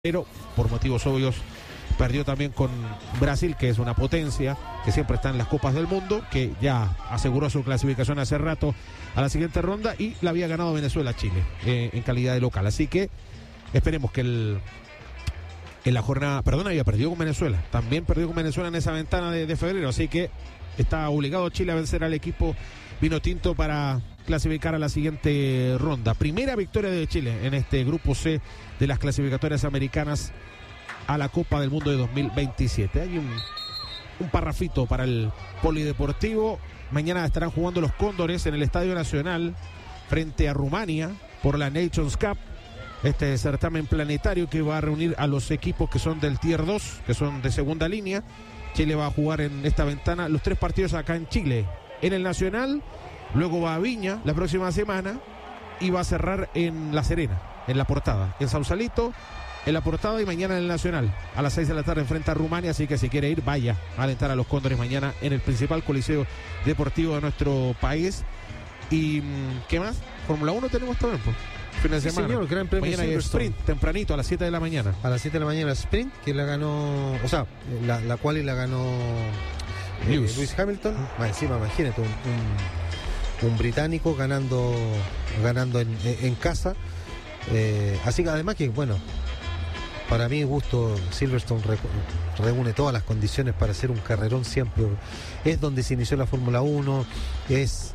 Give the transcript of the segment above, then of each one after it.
pero por motivos obvios perdió también con Brasil, que es una potencia, que siempre está en las Copas del Mundo, que ya aseguró su clasificación hace rato a la siguiente ronda, y la había ganado Venezuela-Chile en calidad de local. Así que esperemos que en la jornada, había perdido con Venezuela, también perdió con Venezuela en esa ventana de febrero, así que está obligado Chile a vencer al equipo vinotinto para clasificar a la siguiente ronda. Primera victoria de Chile en este grupo C de las clasificatorias americanas a la Copa del Mundo de 2027. Hay un parrafito para el polideportivo. Mañana estarán jugando los Cóndores en el Estadio Nacional frente a Rumania por la Nations Cup, este certamen planetario que va a reunir a los equipos que son del Tier 2, que son de segunda línea. Chile va a jugar en esta ventana los 3 partidos acá en Chile, en el Nacional, luego va a Viña la próxima semana y va a cerrar en La Serena, en La Portada, en Sausalito, en La Portada, y mañana en el Nacional a las 6 de la tarde enfrenta a Rumania. Así que si quiere ir, vaya a alentar a los Cóndores mañana en el principal coliseo deportivo de nuestro país. Y ¿qué más? Fórmula 1 tenemos también, pues. Fin de semana. Señor, Gran Premio mañana hay sprint, tempranito, a las 7 de la mañana. A las 7 de la mañana sprint, que la ganó, o sea, la cual la ganó Lewis Hamilton. Más encima, imagínate, un británico ganando en casa. Así que además que, bueno, para mi gusto, Silverstone reúne todas las condiciones para hacer un carrerón siempre. Es donde se inició la Fórmula 1, es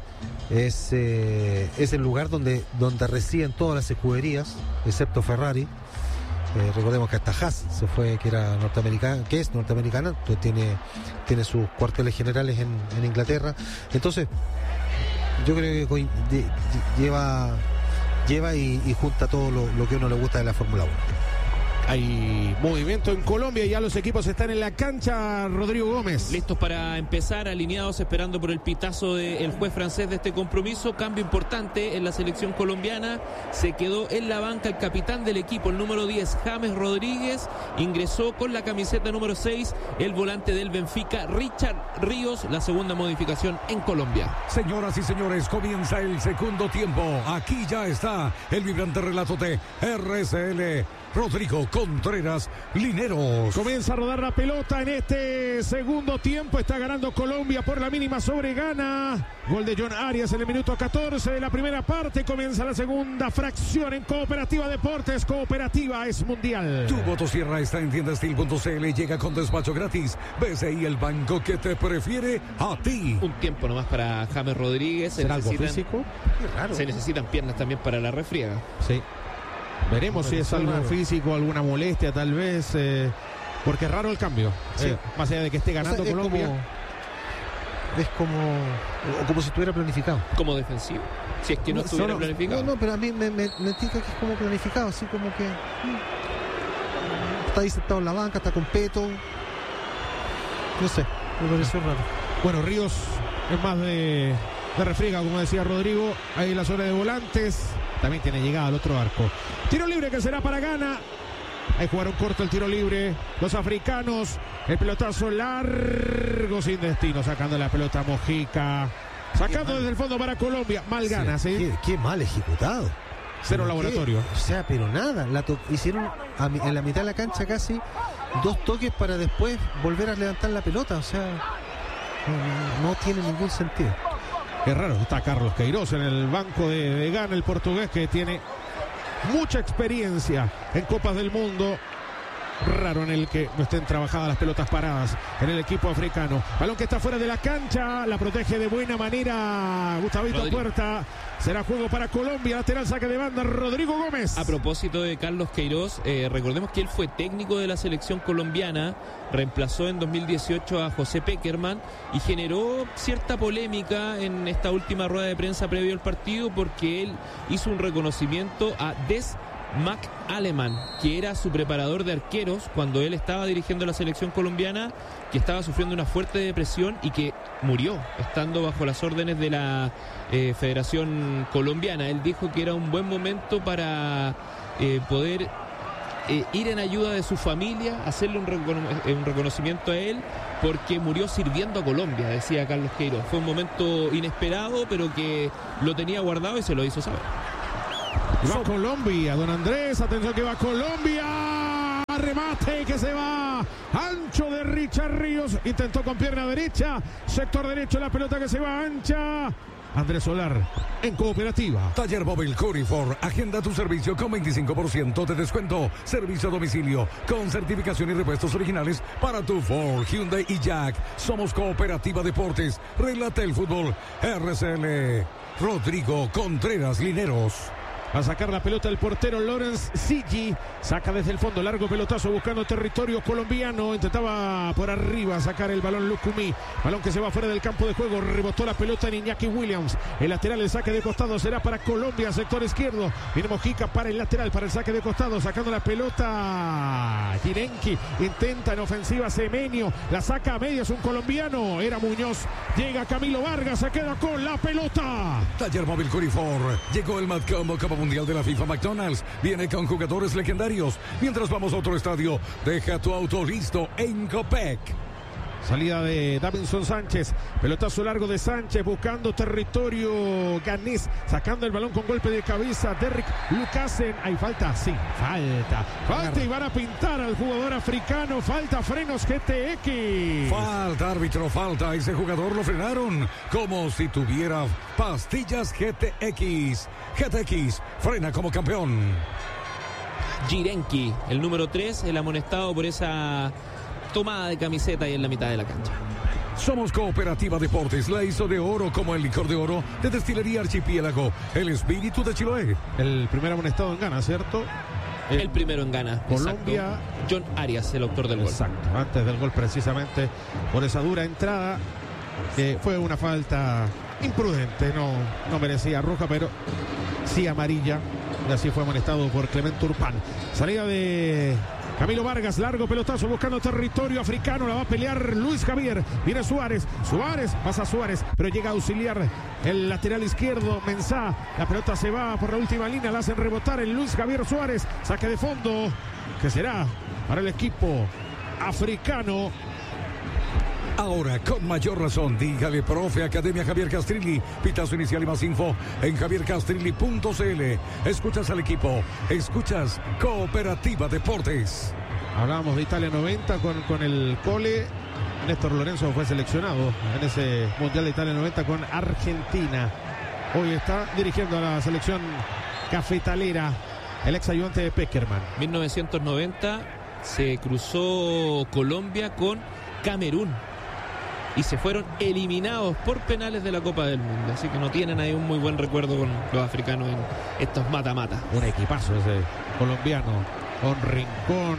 el lugar donde residen todas las escuderías, excepto Ferrari. Recordemos que hasta Haas se fue, que es norteamericana, pues tiene sus cuarteles generales en Inglaterra. Entonces, yo creo que lleva y junta todo lo que a uno le gusta de la Fórmula 1. Hay movimiento en Colombia y ya los equipos están en la cancha. Rodrigo Gómez. Listos para empezar, alineados, esperando por el pitazo del juez francés de este compromiso. Cambio importante en la selección colombiana. Se quedó en la banca el capitán del equipo, el número 10, James Rodríguez. Ingresó con la camiseta número 6, el volante del Benfica, Richard Ríos. La segunda modificación en Colombia. Señoras y señores, comienza el segundo tiempo. Aquí ya está el vibrante relato de RCL Rodrigo Contreras Lineros. Comienza a rodar la pelota en este segundo tiempo. Está ganando Colombia por la mínima sobre Ghana. Gol de John Arias en el minuto 14 de la primera parte. Comienza la segunda fracción en Cooperativa Deportes. Cooperativa es mundial. Tu motosierra está en tiendastil.cl. Llega con despacho gratis. BCI, el banco que te prefiere a ti. Un tiempo nomás para James Rodríguez. ¿Será algo físico? Qué raro. Se necesitan piernas también para la refriega. Sí. Veremos si es algo físico, alguna molestia tal vez, porque es raro el cambio. Sí. Más allá de que esté ganando Colombia. Es como si estuviera planificado. Como defensivo. Si es que no estuviera planificado. No, pero a mí me indica que es como planificado, así como que está ahí sentado en la banca, está con peto. No sé, me pareció raro. Bueno, Ríos es más de refriega, como decía Rodrigo. Ahí la zona de volantes. También tiene llegada al otro arco. Tiro libre que será para Ghana. Ahí jugaron corto el tiro libre los africanos. El pelotazo largo sin destino. Sacando la pelota Mojica. Sacando desde el fondo para Colombia. Mal Ghana, ¿sí? Qué mal ejecutado. Cero laboratorio. O sea, pero nada. Hicieron en la mitad de la cancha casi 2 toques para después volver a levantar la pelota. O sea, no tiene ningún sentido. Qué raro, está Carlos Queiroz en el banco de Ghana, el portugués, que tiene mucha experiencia en Copas del Mundo. Raro en el que no estén trabajadas las pelotas paradas en el equipo africano. Balón que está fuera de la cancha, la protege de buena manera Gustavito Rodrigo. Puerta. Será juego para Colombia, lateral saque de banda Rodrigo Gómez. A propósito de Carlos Queiroz, recordemos que él fue técnico de la selección colombiana, reemplazó en 2018 a José Pekerman y generó cierta polémica en esta última rueda de prensa previo al partido, porque él hizo un reconocimiento a Des McAleman, que era su preparador de arqueros cuando él estaba dirigiendo la selección colombiana, que estaba sufriendo una fuerte depresión y que murió estando bajo las órdenes de la Federación Colombiana. Él dijo que era un buen momento para poder ir en ayuda de su familia, hacerle un reconocimiento a él, porque murió sirviendo a Colombia, decía Carlos Queiroz. Fue un momento inesperado, pero que lo tenía guardado y se lo hizo saber. Va Colombia, don Andrés, atención que va Colombia. va remate que se va ancho de Richard Ríos. Intentó con pierna derecha. Sector derecho la pelota que se va ancha. Andrés Solar en Cooperativa. Taller Móvil Curifor. Agenda tu servicio con 25% de descuento. Servicio a domicilio con certificación y repuestos originales para tu Ford, Hyundai y Jack. Somos Cooperativa Deportes. Relate el fútbol. RCL. Rodrigo Contreras Lineros. A sacar la pelota el portero Lorenz Sigi. Saca desde el fondo, largo pelotazo buscando territorio colombiano. Intentaba por arriba sacar el balón Lucumí. Balón que se va fuera del campo de juego. Rebotó la pelota en Iñaki Williams. El lateral, el saque de costado será para Colombia, sector izquierdo. Viene Mojica para el lateral, para el saque de costado. Sacando la pelota Girenki. Intenta en ofensiva Semenio. La saca a medias un colombiano. Era Muñoz. Llega Camilo Vargas. Se queda con la pelota. Taller Móvil Curifor. Llegó el Matcombo Copa Mundial de la FIFA McDonald's. Viene con jugadores legendarios. Mientras vamos a otro estadio, deja tu auto listo en Copec. Salida de Davinson Sánchez. Pelotazo largo de Sánchez buscando territorio ganés. Sacando el balón con golpe de cabeza. Derrick Lucasen. Hay falta. Sí, falta y van a pintar al jugador africano. Falta Frenos GTX. Falta, árbitro, falta. Ese jugador lo frenaron como si tuviera pastillas GTX. GTX frena como campeón. Girenki, el número 3, el amonestado por esa tomada de camiseta ahí en la mitad de la cancha. Somos Cooperativa Deportes, la hizo de oro como el licor de oro de Destilería Archipiélago, el espíritu de Chiloé. El primer amonestado en Ghana, ¿cierto? El primero en Ghana. Colombia. Exacto. John Arias, el autor del gol. Exacto, antes del gol precisamente por esa dura entrada, que fue una falta imprudente, no merecía roja, pero sí amarilla, y así fue amonestado por Clemente Urpán. Salida de Camilo Vargas, largo pelotazo buscando territorio africano, la va a pelear Luis Javier, viene Suárez, pasa Suárez, pero llega a auxiliar el lateral izquierdo, Mensah, la pelota se va por la última línea, la hacen rebotar el Luis Javier Suárez, saque de fondo, que será para el equipo africano. Ahora, con mayor razón, dígale, profe, Academia Javier Castrilli. Pitazo inicial y más info en javiercastrilli.cl. Escuchas al equipo, escuchas Cooperativa Deportes. Hablábamos de Italia 90 con el Cole. Néstor Lorenzo fue seleccionado en ese Mundial de Italia 90 con Argentina. Hoy está dirigiendo a la selección cafetalera, el ex ayudante de Peckerman. 1990 se cruzó Colombia con Camerún y se fueron eliminados por penales de la Copa del Mundo. Así que no tienen ahí un muy buen recuerdo con los africanos en estos mata-mata. Un equipazo ese colombiano, con Rincón,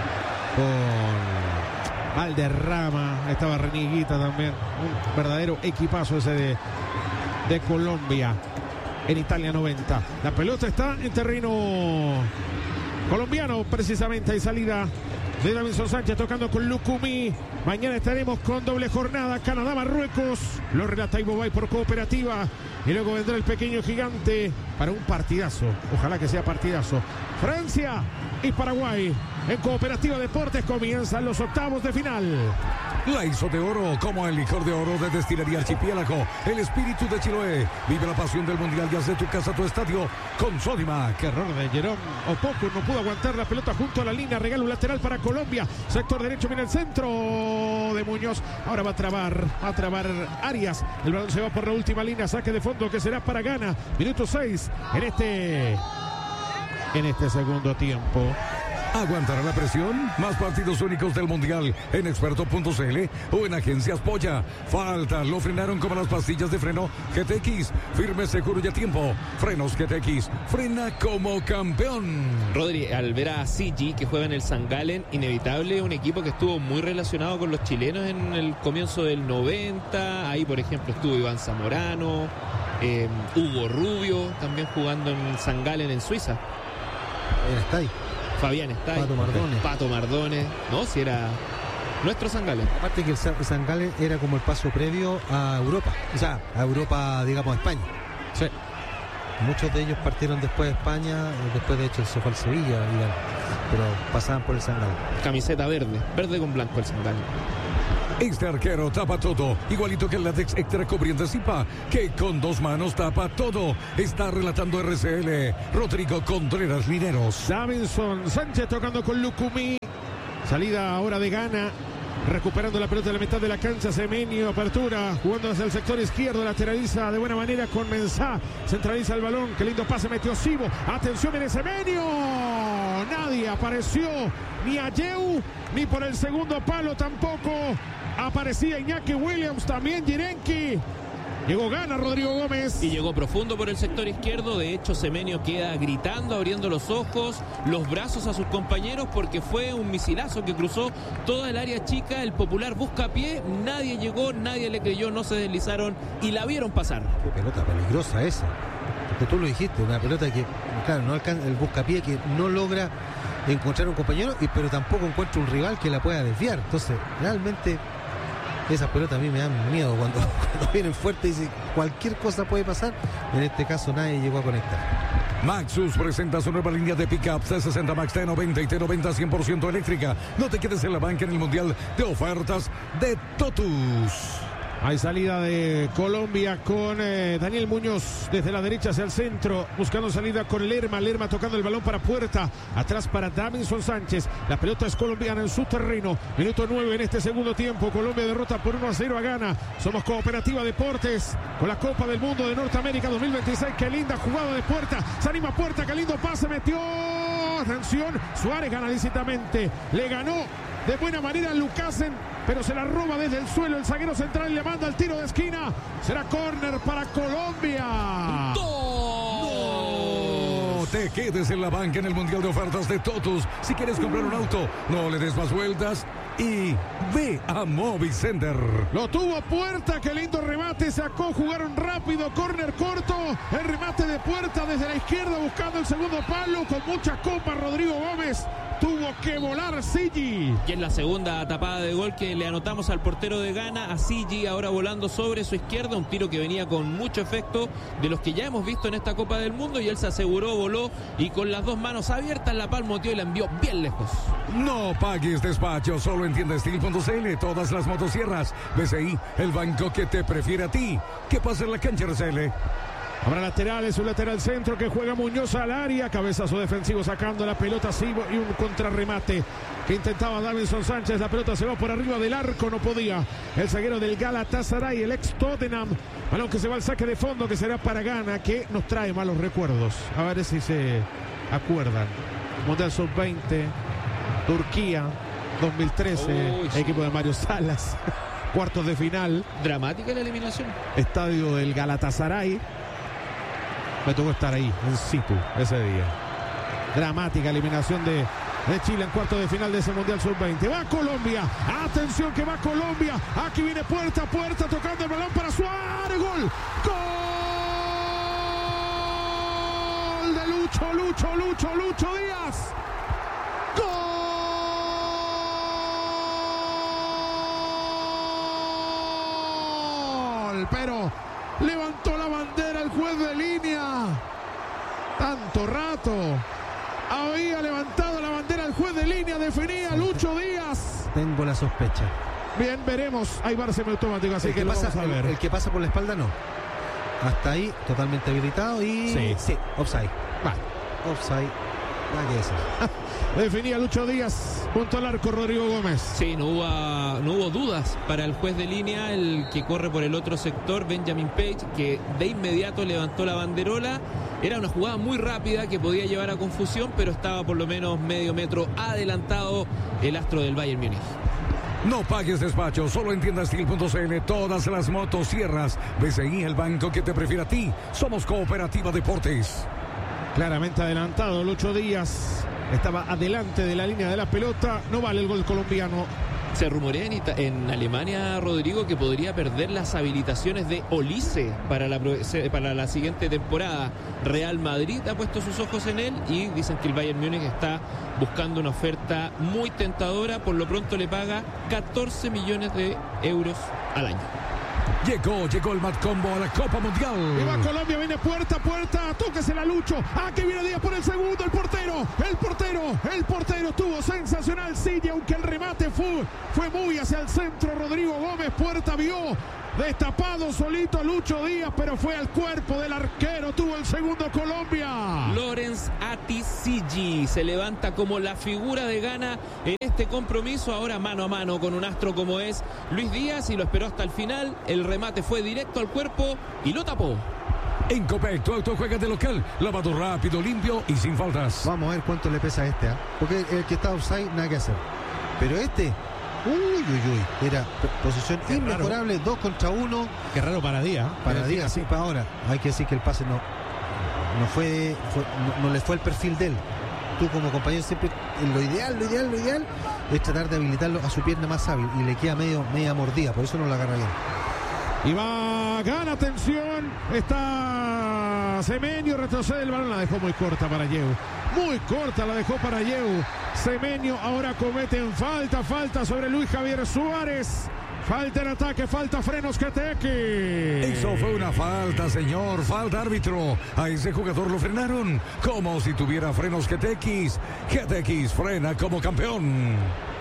con Valderrama, estaba Reniguita también. Un verdadero equipazo ese de Colombia en Italia 90. La pelota está en terreno colombiano, precisamente. Hay salida de Davinson Sánchez tocando con Lucumí. Mañana estaremos con doble jornada, Canadá-Marruecos. Lo relata Ivo Bay por Cooperativa. Y luego vendrá el pequeño gigante para un partidazo. Ojalá que sea partidazo. Francia y Paraguay. En Cooperativa Deportes comienzan los octavos de final. La hizo de oro como el licor de oro de Destilería Archipiélago. El espíritu de Chiloé. Vive la pasión del mundial y haz de tu casa tu estadio con Sodimac. Qué error de Jerón Opoku. No pudo aguantar la pelota junto a la línea. Regalo lateral para Colombia. Sector derecho, viene el centro de Muñoz. Ahora va a trabar Arias. El balón se va por la última línea. Saque de fondo que será para Ghana. Minuto 6 en este segundo tiempo. ¿Aguantará la presión? Más partidos únicos del Mundial en experto.cl o en Agencias Polla. Falta, lo frenaron como las pastillas de freno GTX. Firme, seguro y a tiempo. Frenos GTX. Frena como campeón. Rodri, al ver a Sigi, que juega en el St. Gallen, inevitable, un equipo que estuvo muy relacionado con los chilenos en el comienzo del 90. Ahí, por ejemplo, estuvo Iván Zamorano, Hugo Rubio, también jugando en St. Gallen en Suiza. Está ahí. Fabián está ahí. Pato Mardones. No, si era nuestro St. Gallen. Aparte que el St. Gallen era como el paso previo a Europa. O sea, a Europa, digamos, a España. Sí. Muchos de ellos partieron después de España. Después, de hecho, se fue al Sevilla. Pero pasaban por el St. Gallen. Camiseta verde con blanco el St. Gallen. Este arquero tapa todo, igualito que el látex extra cubriente Zipa, que con 2 manos tapa todo. Está relatando RCL Rodrigo Contreras Lineros. Davinson Sánchez tocando con Lucumí. Salida ahora de Ghana. Recuperando la pelota de la mitad de la cancha, Semenyo, apertura, jugando hacia el sector izquierdo, lateraliza de buena manera con Mensah, centraliza el balón, qué lindo pase metió Sibo, atención viene Semenyo, nadie apareció, ni Ayew, ni por el segundo palo tampoco, aparecía Iñaki Williams, también Jirenki. Llegó Ghana Rodrigo Gómez. Y llegó profundo por el sector izquierdo. De hecho, Semenyo queda gritando, abriendo los ojos, los brazos a sus compañeros, porque fue un misilazo que cruzó toda el área chica. El popular buscapié. Nadie llegó, nadie le creyó, no se deslizaron y la vieron pasar. Qué pelota peligrosa esa. Porque tú lo dijiste, una pelota que, claro, no alcanza el buscapié, que no logra encontrar un compañero, pero tampoco encuentra un rival que la pueda desviar. Entonces, realmente... esas pelotas a mí me dan miedo cuando vienen fuertes y cualquier cosa puede pasar. En este caso nadie llegó a conectar. Maxus presenta su nueva línea de pickups C60 Max T90 y T90 100% eléctrica. No te quedes en la banca en el Mundial de Ofertas de Totus. Hay salida de Colombia con Daniel Muñoz desde la derecha hacia el centro, buscando salida con Lerma tocando el balón para Puerta, atrás para Davinson Sánchez, la pelota es colombiana en su terreno, minuto 9 en este segundo tiempo, Colombia derrota por 1-0 a Ghana. Somos Cooperativa Deportes con la Copa del Mundo de Norteamérica 2026, qué linda jugada de Puerta, se anima Puerta, qué lindo pase metió, atención, Suárez gana lícitamente, le ganó de buena manera Lucasen, pero se la roba desde el suelo el zaguero central y le manda el tiro de esquina. Será córner para Colombia. No te quedes en la banca en el Mundial de Ofertas de Totus. Si quieres comprar un auto, no le des más vueltas y ve a Movicenter. Lo tuvo Puerta, qué lindo remate, sacó, jugaron rápido, córner corto, el remate de Puerta desde la izquierda buscando el segundo palo, con mucha copa Rodrigo Gómez. Tuvo que volar Sigi. Y en la segunda tapada de gol que le anotamos al portero de Ghana, a Sigi, ahora volando sobre su izquierda, un tiro que venía con mucho efecto de los que ya hemos visto en esta Copa del Mundo, y él se aseguró, voló y con las 2 manos abiertas la palmoteó y la envió bien lejos. No pagues despacho, solo en tiendastil.cl, todas las motosierras. BCI, el banco que te prefiere a ti. ¿Qué pasa en la cancha, RCL? Habrá laterales, un lateral centro que juega Muñoz al área, cabezazo defensivo sacando la pelota Sibo y un contrarremate que intentaba Davinson Sánchez, la pelota se va por arriba del arco, no podía el zaguero del Galatasaray, el ex Tottenham, balón que se va al saque de fondo que será para Ghana, que nos trae malos recuerdos, a ver si se acuerdan. Mundial Sub-20, Turquía 2013, sí. Equipo de Mario Salas, cuartos de final, dramática la eliminación, estadio del Galatasaray. Me tocó estar ahí, en situ, ese día. Dramática eliminación de Chile en cuarto de final de ese Mundial Sub-20. Va Colombia, atención que va Colombia. Aquí viene Puerta tocando el balón para Suárez. Gol, gol de Lucho Díaz. Gol, pero levantó la bandera el juez de línea. Tanto rato había levantado la bandera el juez de línea, definía Lucho Díaz. Tengo la sospecha. Bien, veremos. Hay VAR semiautomático, así que lo vamos a ver. El que pasa por la espalda no. Hasta ahí, totalmente habilitado y... Sí, offside. Vale. Offside. Definía Lucho Díaz junto al arco Rodrigo Gómez. Sí, no hubo dudas para el juez de línea, el que corre por el otro sector, Benjamin Page, que de inmediato levantó la banderola. Era una jugada muy rápida que podía llevar a confusión, pero estaba por lo menos medio metro adelantado el astro del Bayern Múnich. No pagues despacho, solo en tiendastil.cl, todas las motosierras. BCI, el banco que te prefiere a ti. Somos Cooperativa Deportes. Claramente adelantado Lucho Díaz, estaba adelante de la línea de la pelota, no vale el gol colombiano. Se rumorea en Alemania, Rodrigo, que podría perder las habilitaciones de Olise para la siguiente temporada. Real Madrid ha puesto sus ojos en él y dicen que el Bayern Múnich está buscando una oferta muy tentadora. Por lo pronto le paga 14 millones de euros al año. Llegó el Mad Combo a la Copa Mundial. Y va Colombia, viene Puerta, tóquesela Lucho. Aquí viene Díaz por el segundo, el portero tuvo sensacional Sigi, aunque el remate remate fue muy hacia el centro. Rodrigo Gómez Puerta vio destapado solito a Lucho Díaz, pero fue al cuerpo del arquero. Tuvo el segundo Colombia. Lorenz Atisigi se levanta como la figura de Ghana en este compromiso. Ahora mano a mano con un astro como es Luis Díaz, y lo esperó hasta el final. El remate fue directo al cuerpo y lo tapó. En Copec, tu auto juega de local. Lavado rápido, limpio y sin faltas. Vamos a ver cuánto le pesa a este, porque el que está offside, nada que hacer. Pero este, era posición inmejorable, 2 contra 1. Qué raro para Díaz. Para Díaz, sí, para ahora. Hay que decir que el pase no le fue el perfil de él. Tú como compañero siempre, lo ideal es tratar de habilitarlo a su pierna más hábil, y le queda media mordida, por eso no la agarra bien. Y va, gana, atención, está Semenyo, retrocede el balón, la dejó muy corta para Yeu. Muy corta la dejó para Yeu. Semenyo ahora cometen falta sobre Luis Javier Suárez. Falta en ataque, falta Frenos Quetequi. Eso fue una falta, señor. Falta, árbitro. A ese jugador lo frenaron como si tuviera frenos Quetequi. Quetequi frena como campeón.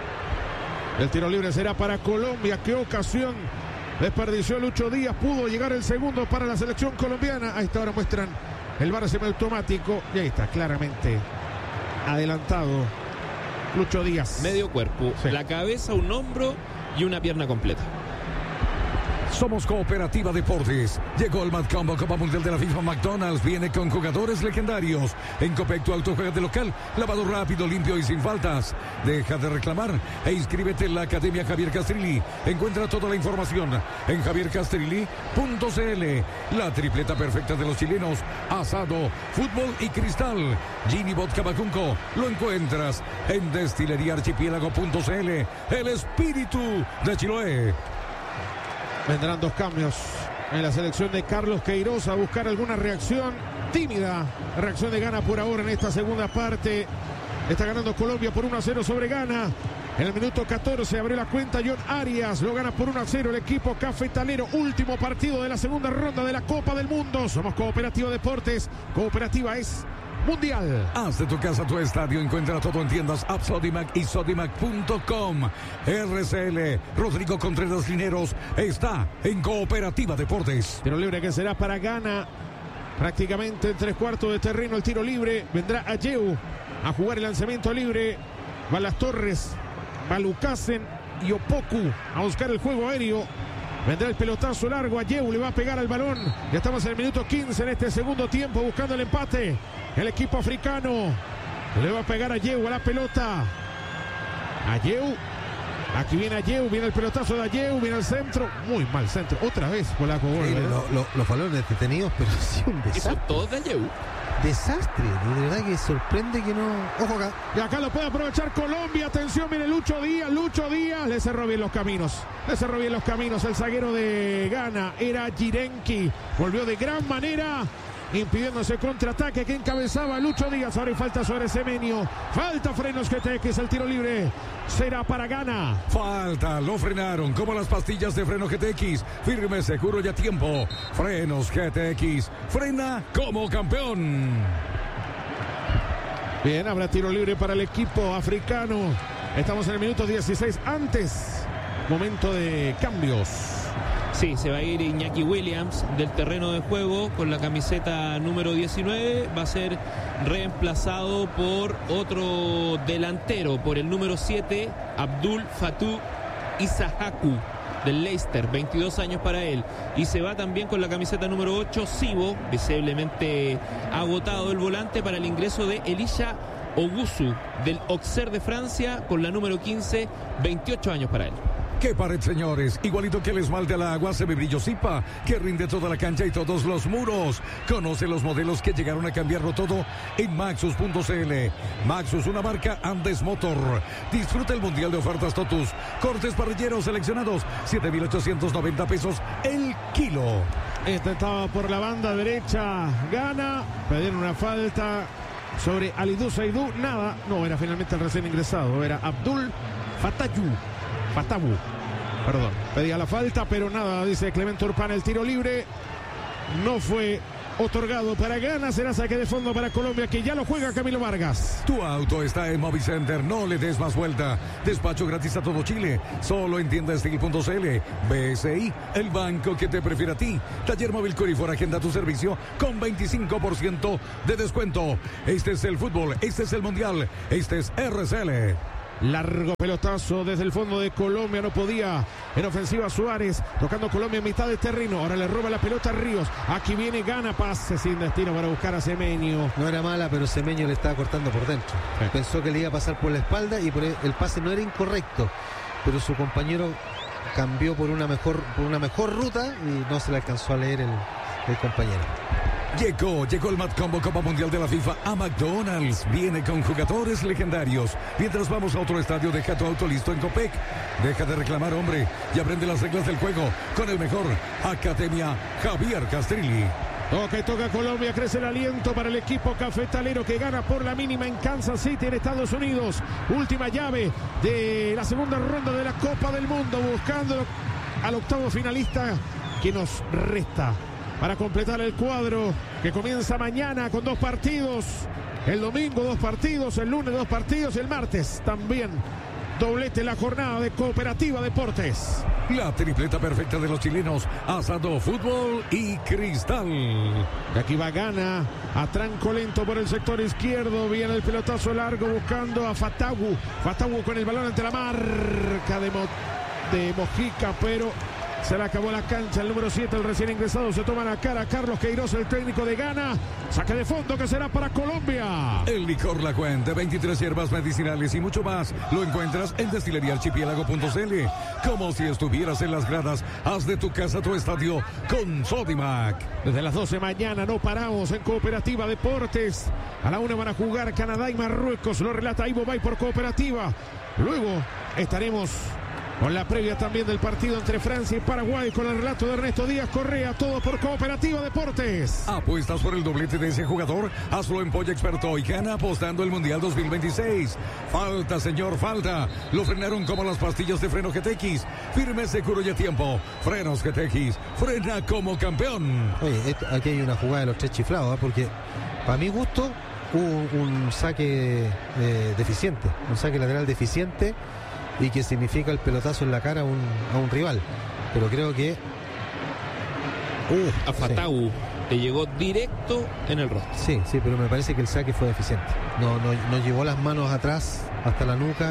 El tiro libre será para Colombia. Qué ocasión desperdició Lucho Díaz. Pudo llegar el segundo para la selección colombiana. A esta hora muestran el VAR semiautomático. Y ahí está, claramente adelantado Lucho Díaz. Medio cuerpo, sí. La cabeza, un hombro y una pierna completa. Somos Cooperativa Deportes. Llegó el Mad Combo Copa Mundial de la FIFA. McDonald's viene con jugadores legendarios. En Copec, tu auto juega de local. Lavado rápido, limpio y sin faltas. Deja de reclamar e inscríbete en la Academia Javier Castrilli. Encuentra toda la información en javiercastrilli.cl. La tripleta perfecta de los chilenos: asado, fútbol y cristal. Gini Vodka Bacunco lo encuentras en destileriaarchipiélago.cl. El espíritu de Chiloé. Vendrán 2 cambios en la selección de Carlos Queiroz a buscar alguna reacción tímida. Reacción de Ghana por ahora en esta segunda parte. Está ganando Colombia por 1-0 sobre Ghana. En el minuto 14 abrió la cuenta John Arias. Lo gana por 1-0 el equipo cafetalero. Último partido de la segunda ronda de la Copa del Mundo. Somos Cooperativa Deportes. Cooperativa es mundial. Haz de tu casa tu estadio. Encuentra todo en tiendas App Sodimac y Sodimac.com. RCL Rodrigo Contreras Lineros está en Cooperativa Deportes. Tiro libre que será para Ghana. Prácticamente en 3/4 de terreno el tiro libre. Vendrá Ayew a jugar el lanzamiento libre. Va Las Torres, va Lucasen y Opoku a buscar el juego aéreo. Vendrá el pelotazo largo. Ayew le va a pegar al balón. Ya estamos en el minuto 15 en este segundo tiempo buscando el empate. El equipo africano le va a pegar a Ayew a la pelota. Ayew. Aquí viene Ayew, viene el pelotazo de Ayew, viene el centro. Muy mal centro. Otra vez Polaco. Los balones detenidos, pero sí un desastre. Eso todo de Ayew. Desastre, de verdad que sorprende que no. Ojo acá. Y acá lo puede aprovechar Colombia. Atención, viene Lucho Díaz. Le cerró bien los caminos. El zaguero de Ghana era Jirenki. Volvió de gran manera, impidiéndose contraataque que encabezaba Lucho Díaz. Ahora hay falta sobre Semenyo. Falta Frenos Quetequi. El tiro libre será para Ghana. Falta, lo frenaron como las pastillas de freno GTX. Firme, seguro y a tiempo. Frenos GTX. Frena como campeón. Bien, habrá tiro libre para el equipo africano. Estamos en el minuto 16 antes. Momento de cambios. Sí, se va a ir Iñaki Williams del terreno de juego con la camiseta número 19. Va a ser reemplazado por otro delantero, por el número 7, Abdul Fatou Isahaku del Leicester, 22 años para él. Y se va también con la camiseta número 8, Sibo, visiblemente agotado el volante, para el ingreso de Elisha Ogusu del Auxerre de Francia con la número 15, 28 años para él. ¡Qué pared, señores! Igualito que el esmalte al agua, semibrillo Zipa, que rinde toda la cancha y todos los muros. Conoce los modelos que llegaron a cambiarlo todo en Maxus.cl. Maxus, una marca Andes Motor. Disfruta el mundial de ofertas Totus. Cortes parrilleros seleccionados, 7,890 pesos el kilo. Este estaba por la banda derecha. Gana. Pedieron una falta sobre Alidou Seydou. Nada. No, era finalmente el recién ingresado. Era Abdul Fatawu, perdón, pedía la falta, pero nada, dice Clemente Urpán. El tiro libre no fue otorgado para Ghana. Será saque de fondo para Colombia, que ya lo juega Camilo Vargas. Tu auto está en Movicenter, no le des más vuelta. Despacho gratis a todo Chile, solo en tiendastil.cl. BSI, el banco que te prefiere a ti. Taller Móvil Corifor, agenda tu servicio con 25% de descuento. Este es el fútbol, este es el mundial, este es RCL. Largo pelotazo desde el fondo de Colombia, no podía en ofensiva Suárez, tocando Colombia en mitad de terreno, ahora le roba la pelota a Ríos, aquí viene Ghana, pase sin destino para buscar a Semenyo. No era mala, pero Semenyo le estaba cortando por dentro, pensó que le iba a pasar por la espalda y el pase no era incorrecto, pero su compañero cambió por una mejor ruta y no se le alcanzó a leer el compañero. Llegó el Mad Combo Copa Mundial de la FIFA a McDonald's. Viene con jugadores legendarios. Mientras vamos a otro estadio, deja tu auto listo en Copec. Deja de reclamar, hombre, y aprende las reglas del juego con el mejor. Academia Javier Castrilli. Toca Colombia, crece el aliento para el equipo cafetalero que gana por la mínima en Kansas City, en Estados Unidos. Última llave de la segunda ronda de la Copa del Mundo, buscando al octavo finalista que nos resta para completar el cuadro que comienza mañana con 2 partidos. El domingo 2 partidos, el lunes 2 partidos, el martes también doblete la jornada de Cooperativa Deportes. La tripleta perfecta de los chilenos, asado, fútbol y cristal. Y aquí va Ghana, a tranco lento por el sector izquierdo, viene el pelotazo largo buscando a Fatawu con el balón ante la marca de Mojica, pero se le acabó la cancha. El número 7, el recién ingresado, se toma la cara Carlos Queiroz, el técnico de Ghana. Saque de fondo que será para Colombia. El licor La Cuenta, 23 hierbas medicinales y mucho más. Lo encuentras en destileríaarchipiélago.cl. Como si estuvieras en las gradas, haz de tu casa tu estadio con Sodimac. Desde las 12 mañana no paramos en Cooperativa Deportes. A la 1 van a jugar Canadá y Marruecos. Lo relata Ivo Bay por Cooperativa. Luego estaremos con la previa también del partido entre Francia y Paraguay, con el relato de Ernesto Díaz Correa, todo por Cooperativa Deportes. ¿Apuestas por el doblete de ese jugador? Hazlo en Polla Experto y gana apostando el Mundial 2026. Falta, señor, falta. Lo frenaron como las pastillas de freno GTX. Firme, seguro y a tiempo. Frenos GTX. Frena como campeón. Oye, aquí hay una jugada de los 3 chiflados, porque para mi gusto hubo un saque deficiente, un saque lateral deficiente, y que significa el pelotazo en la cara a un rival. Pero creo que a Fatawu le llegó directo en el rostro. Sí, pero me parece que el saque fue deficiente. No llevó las manos atrás hasta la nuca.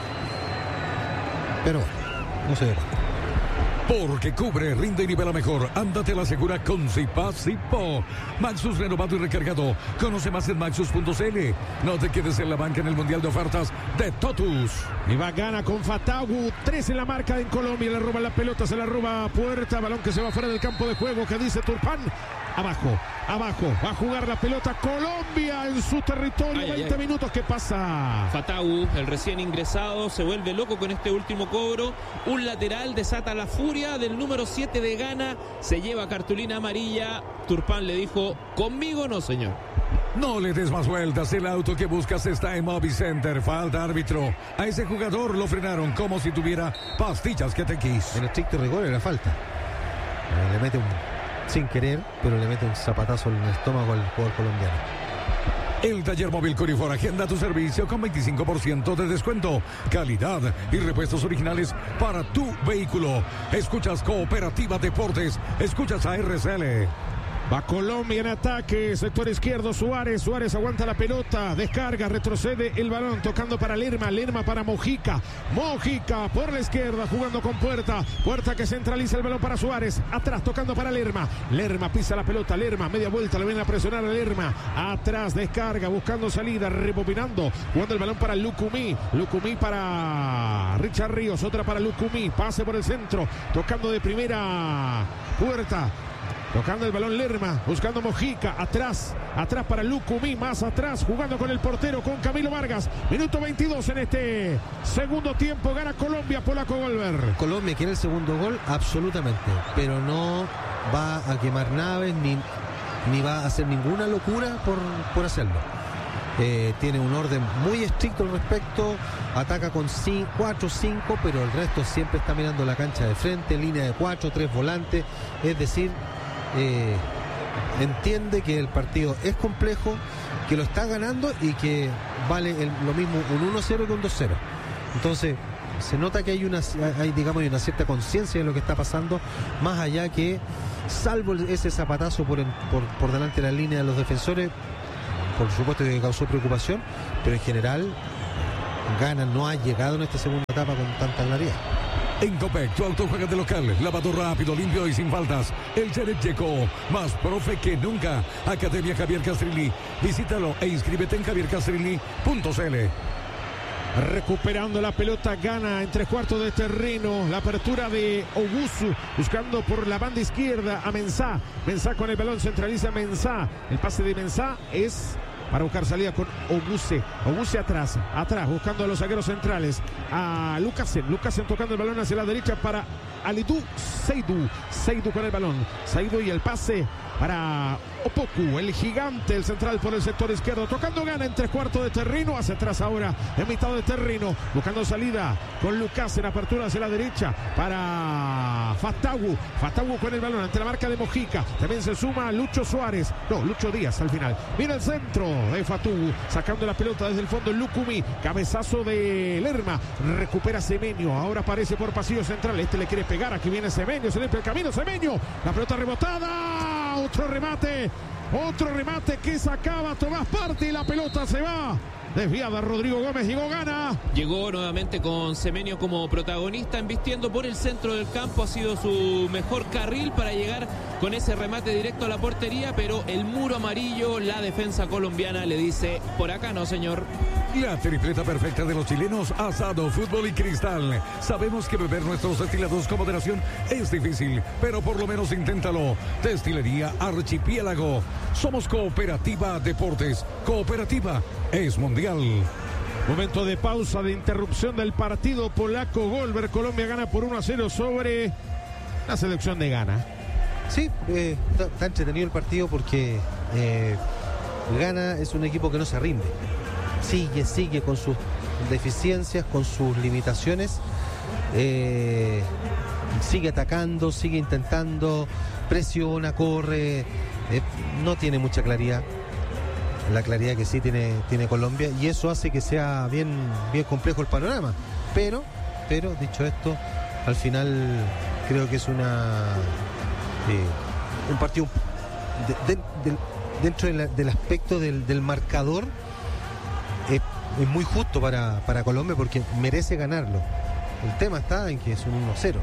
Pero no se ve. Porque cubre, rinde y nivela mejor. Ándate a la segura con Zipa. Maxus renovado y recargado. Conoce más en maxus.cl. No te quedes en la banca en el Mundial de Ofertas de Totus. Y va Ghana con Fatawu. 3 en la marca en Colombia. Le roba la pelota, se la roba a Puerta. Balón que se va fuera del campo de juego. Que dice Turpán. Abajo. Va a jugar la pelota Colombia en su territorio. 20 minutos que pasa. Fatawu, el recién ingresado, se vuelve loco con este último cobro. Un lateral desata la furia del número 7 de Ghana. Se lleva cartulina amarilla. Turpán le dijo: conmigo no, señor. No le des más vueltas, el auto que buscas está en Movicenter. Falta, árbitro. A ese jugador lo frenaron como si tuviera pastillas GTX. En estricto rigor era falta. Le mete sin querer, pero le mete un zapatazo en el estómago al jugador colombiano. El Taller Móvil Corifor, agenda tu servicio con 25% de descuento, calidad y repuestos originales para tu vehículo. Escuchas Cooperativa Deportes, escuchas a RCL. Va Colombia en ataque, sector izquierdo, Suárez aguanta la pelota, descarga, retrocede el balón, tocando para Lerma para Mojica por la izquierda, jugando con Puerta que centraliza el balón para Suárez, atrás tocando para Lerma pisa la pelota, media vuelta, le viene a presionar a Lerma, atrás, descarga, buscando salida, rebobinando, jugando el balón para Lucumí para Richard Ríos, otra para Lucumí, pase por el centro, tocando de primera Puerta, tocando el balón Lerma, buscando Mojica, atrás para Lucumí, más atrás, jugando con el portero, con Camilo Vargas. Minuto 22 en este segundo tiempo, gana Colombia, Polaco Golver. Colombia quiere el segundo gol, absolutamente, pero no va a quemar naves, ni va a hacer ninguna locura por hacerlo. Tiene un orden muy estricto al respecto, ataca con 4-5, pero el resto siempre está mirando la cancha de frente, línea de 4, 3 volantes, es decir, entiende que el partido es complejo, que lo está ganando y que vale lo mismo un 1-0 que un 2-0. Entonces se nota que hay una cierta conciencia de lo que está pasando, más allá que, salvo ese zapatazo por delante de la línea de los defensores, por supuesto que causó preocupación, pero en general Ghana no ha llegado en esta segunda etapa con tanta claridad. En Copec, tu auto juega de local, lavado rápido, limpio y sin faltas. El Cherep llegó, más profe que nunca. Academia Javier Castrilli. Visítalo e inscríbete en javiercastrilli.cl. Recuperando la pelota, Ghana en 3/4 de terreno. La apertura de Ogusu, buscando por la banda izquierda a Mensah. Mensah con el balón, centraliza Mensah. El pase de Mensah es para buscar salida con Oguse. Oguse atrás, buscando a los zagueros centrales. A Lukasen tocando el balón hacia la derecha para Alidou Seydou con el balón. Seydou y el pase para Opoku, el gigante, el central por el sector izquierdo, tocando Ghana en 3/4 de terreno, hacia atrás ahora, en mitad de terreno, buscando salida con Lucas en apertura hacia la derecha para Fatawu con el balón ante la marca de Mojica, también se suma Lucho Díaz al final, mira el centro de Fatawu, sacando la pelota desde el fondo Lukumi, cabezazo de Lerma, recupera Semenyo, ahora aparece por pasillo central, le quiere pegar, aquí viene Semenyo, se limpia el camino, Semenyo, la pelota rebotada, otro remate que sacaba Tomás Partey, la pelota se va desviada. Rodrigo Gómez, llegó Ghana. Llegó nuevamente con Semenyo como protagonista, embistiendo por el centro del campo. Ha sido su mejor carril para llegar con ese remate directo a la portería, pero el muro amarillo, la defensa colombiana le dice, por acá no, señor. La tripleta perfecta de los chilenos, asado, fútbol y cristal. Sabemos que beber nuestros destilados con moderación es difícil, pero por lo menos inténtalo. Destilería Archipiélago. Somos Cooperativa Deportes. Cooperativa es mundial. Momento de pausa, de interrupción del partido polaco. Golver, Colombia gana por 1-0 sobre la selección de Ghana. Sí, está entretenido el partido porque Ghana es un equipo que no se rinde. Sigue con sus deficiencias, con sus limitaciones. Sigue atacando, sigue intentando, presiona, corre. No tiene mucha claridad. La claridad que sí tiene Colombia, y eso hace que sea bien complejo el panorama. Pero dicho esto, al final creo que es un partido dentro del aspecto del marcador, es muy justo para Colombia porque merece ganarlo. El tema está en que es un 1-0,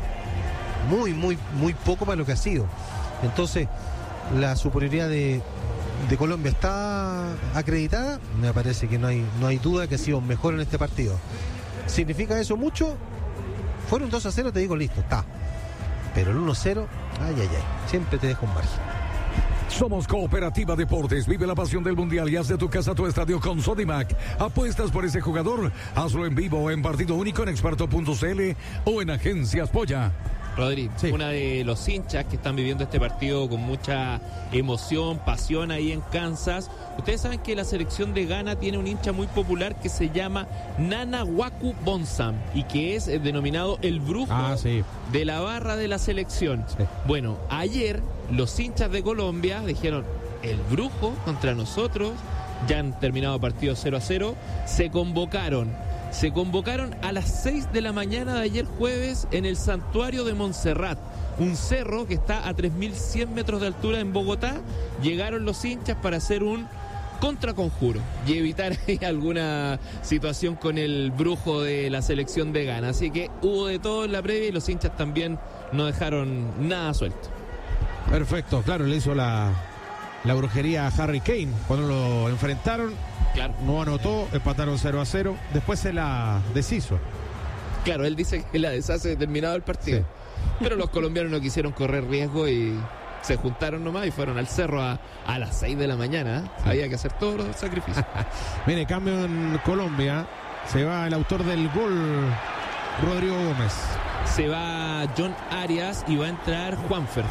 muy poco para lo que ha sido. Entonces la superioridad de Colombia está acreditada. Me parece que no hay duda que ha sido mejor en este partido. ¿Significa eso mucho? Fuera un 2-0, te digo, listo, está. Pero el 1-0, ay, siempre te deja un margen. Somos Cooperativa Deportes. Vive la pasión del mundial y haz de tu casa tu estadio con Sodimac. ¿Apuestas por ese jugador? Hazlo en vivo, en partido único, en experto.cl o en Agencias Polla. Rodri, sí. Una de los hinchas que están viviendo este partido con mucha emoción, pasión ahí en Kansas. Ustedes saben que la selección de Ghana tiene un hincha muy popular que se llama Nana Waku Bonsam y que es denominado el brujo de la barra de la selección. Sí. Bueno, ayer los hinchas de Colombia dijeron, el brujo contra nosotros, ya han terminado el partido 0-0, se convocaron a las 6 de la mañana de ayer jueves en el Santuario de Montserrat, un cerro que está a 3.100 metros de altura en Bogotá. Llegaron los hinchas para hacer un contraconjuro y evitar alguna situación con el brujo de la selección de Ghana. Así que hubo de todo en la previa y los hinchas también no dejaron nada suelto. Perfecto, claro, le hizo la brujería a Harry Kane cuando lo enfrentaron. Claro. No anotó, empataron 0-0, después se la deshizo. Claro, él dice que la deshace terminado el partido. Sí. Pero los colombianos no quisieron correr riesgo y se juntaron nomás y fueron al cerro a las 6 de la mañana. Sí. Había que hacer todos los sacrificios. Mire, cambio en Colombia. Se va el autor del gol, Rodrigo Gómez. Se va John Arias y va a entrar Juanfer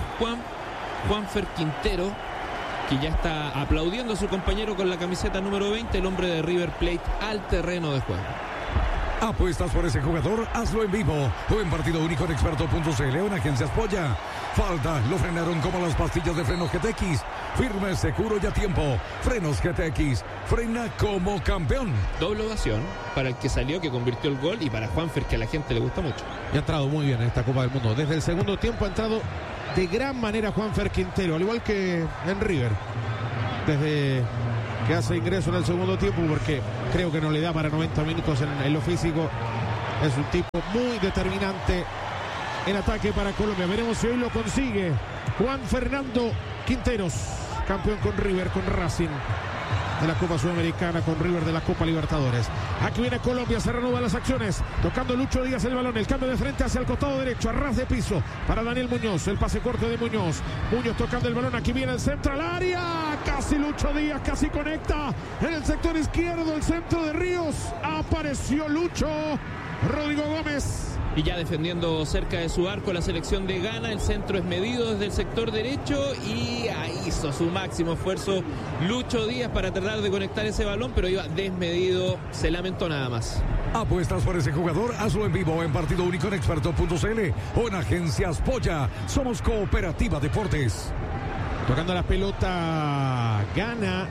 Quintero, que ya está aplaudiendo a su compañero con la camiseta número 20, el hombre de River Plate, al terreno de juego. ¿Apuestas por ese jugador? Hazlo en vivo o en partido único en experto.cl o en Agencias Polla. Falta, lo frenaron como las pastillas de frenos GTX. Firme, seguro y a tiempo. Frenos GTX, frena como campeón. Doble ovación para el que salió, que convirtió el gol, y para Juanfer, que a la gente le gusta mucho. Y ha entrado muy bien en esta Copa del Mundo. Desde el segundo tiempo ha entrado de gran manera Juanfer Quintero, al igual que en River. Desde que hace ingreso en el segundo tiempo, porque creo que no le da para 90 minutos en lo físico. Es un tipo muy determinante en ataque para Colombia. Veremos si hoy lo consigue Juan Fernando Quinteros, campeón con River, con Racing de la Copa Sudamericana, con River de la Copa Libertadores. Aquí viene Colombia, se reanudan las acciones, tocando Lucho Díaz el balón, el cambio de frente hacia el costado derecho, a ras de piso para Daniel Muñoz, el pase corto de Muñoz tocando el balón, aquí viene el centro al área, casi Lucho Díaz, casi conecta en el sector izquierdo, el centro de Ríos, apareció Lucho, Rodrigo Gómez. Y ya defendiendo cerca de su arco la selección de Ghana, el centro es medido desde el sector derecho y ahí hizo su máximo esfuerzo Lucho Díaz para tratar de conectar ese balón, pero iba desmedido, se lamentó nada más. ¿Apuestas por ese jugador? Hazlo en vivo en partido único en experto.cl o en Agencias Polla. Somos Cooperativa Deportes. Tocando la pelota Ghana,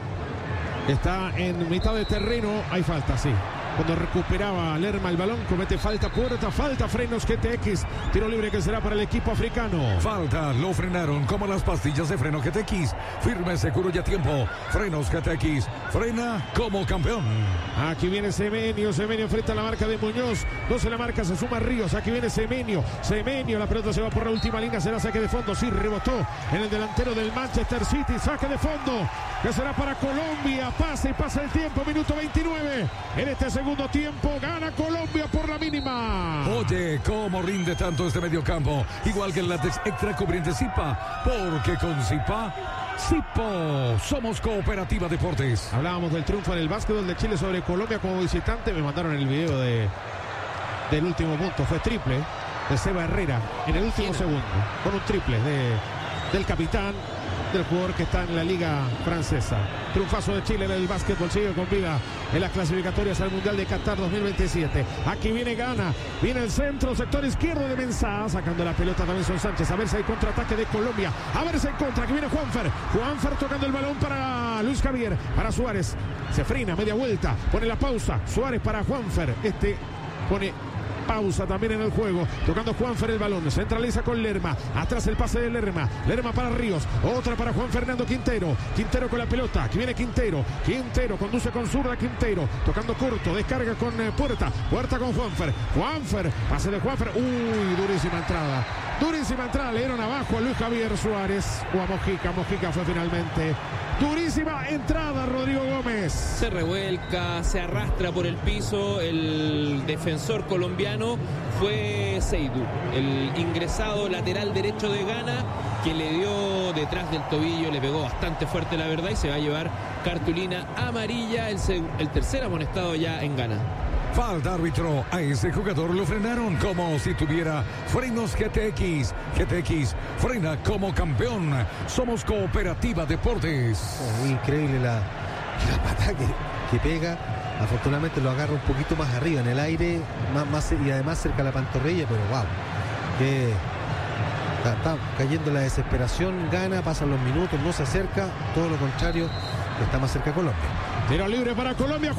está en mitad de terreno, hay falta, sí. Cuando recuperaba Lerma el balón, comete falta Puerta, falta Frenos GTX, tiro libre que será para el equipo africano. Falta, lo frenaron como las pastillas de freno GTX, firme, seguro y a tiempo. Frenos GTX, frena como campeón. Aquí viene Semenyo frente a la marca de Muñoz, 12 la marca, se suma Ríos, aquí viene Semenyo, la pelota se va por la última línea, será saque de fondo, sí, rebotó en el delantero del Manchester City, saque de fondo, que será para Colombia, pasa el tiempo, minuto 29, en este segundo tiempo, gana Colombia por la mínima. Oye, ¿cómo rinde tanto este mediocampo? Igual que el látex extra cubriente Zipa, porque con Zipa, Zipo, somos Cooperativa Deportes. Hablábamos del triunfo en el básquetbol de Chile sobre Colombia como visitante, me mandaron el video del último punto, fue triple de Seba Herrera en el último segundo, con un triple del capitán, del jugador que está en la liga francesa. Triunfazo de Chile en el básquetbol, sigue con vida en las clasificatorias al Mundial de Qatar 2027. Aquí viene Ghana, viene el centro, sector izquierdo de Mensah, sacando la pelota Davinson Sánchez, a ver si hay contraataque de Colombia, a ver si hay contra, aquí viene Juanfer tocando el balón para Luis Javier, para Suárez, se frena, media vuelta, pone la pausa, Suárez para Juanfer, pone pausa también en el juego, tocando Juanfer el balón, centraliza con Lerma, atrás el pase de Lerma para Ríos, otra para Juan Fernando Quintero con la pelota, aquí viene Quintero conduce con zurda, Quintero tocando corto, descarga con Puerta con Juanfer, pase de Juanfer, durísima entrada, le dieron abajo a Luis Javier Suárez o a Mojica fue finalmente. Durísima entrada, Rodrigo Gómez. Se revuelca, se arrastra por el piso. El defensor colombiano fue Seydou, el ingresado lateral derecho de Ghana, que le dio detrás del tobillo, le pegó bastante fuerte, la verdad, y se va a llevar cartulina amarilla, el tercer amonestado ya en Ghana. Falta, árbitro, a ese jugador lo frenaron como si tuviera frenos GTX. GTX, frena como campeón. Somos Cooperativa Deportes. Increíble la patada que pega. Afortunadamente lo agarra un poquito más arriba en el aire, más y además cerca de la pantorrilla, pero wow, que está cayendo la desesperación. Gana, pasan los minutos, no se acerca, todo lo contrario, está más cerca Colombia. Tiro libre para Colombia,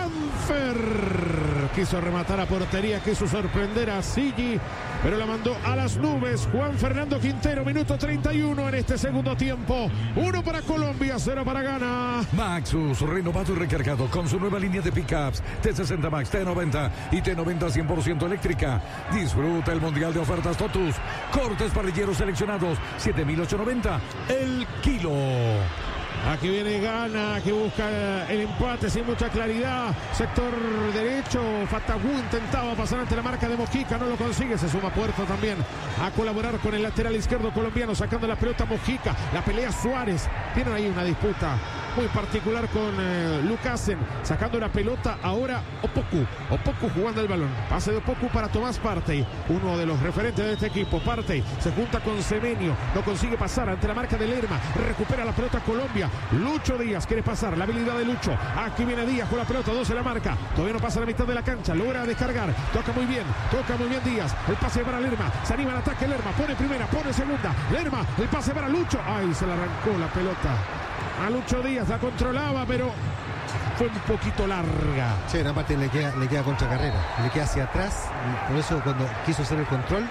Juanfer quiso rematar a portería, quiso sorprender a Sigi, pero la mandó a las nubes. Juan Fernando Quintero, minuto 31 en este segundo tiempo. 1 para Colombia, 0 para Ghana. Maxus, renovado y recargado con su nueva línea de pickups T60 Max, T90 y T90 100% eléctrica. Disfruta el mundial de ofertas Totus. Cortes parrilleros seleccionados, 7.890 el kilo. Aquí viene Ghana, que busca el empate sin mucha claridad. Sector derecho, Fatawu intentaba pasar ante la marca de Mojica, no lo consigue. Se suma Puerto también a colaborar con el lateral izquierdo colombiano, sacando la pelota Mojica. La pelea Suárez. Tienen ahí una disputa muy particular con Lucasen, sacando la pelota ahora Opoku jugando el balón, pase de Opoku para Tomás Partey, uno de los referentes de este equipo. Partey se junta con Semenyo, no consigue pasar ante la marca de Lerma, recupera la pelota Colombia, Lucho Díaz quiere pasar, la habilidad de Lucho, aquí viene Díaz con la pelota, 12 la marca, todavía no pasa la mitad de la cancha, logra descargar, toca muy bien Díaz, el pase para Lerma, se anima el ataque Lerma, pone primera, pone segunda, Lerma, el pase para Lucho, ay, se le arrancó la pelota a Lucho Díaz, la controlaba, pero fue un poquito larga. Sí, en parte le queda contracarrera, le queda hacia atrás, por eso cuando quiso hacer el control,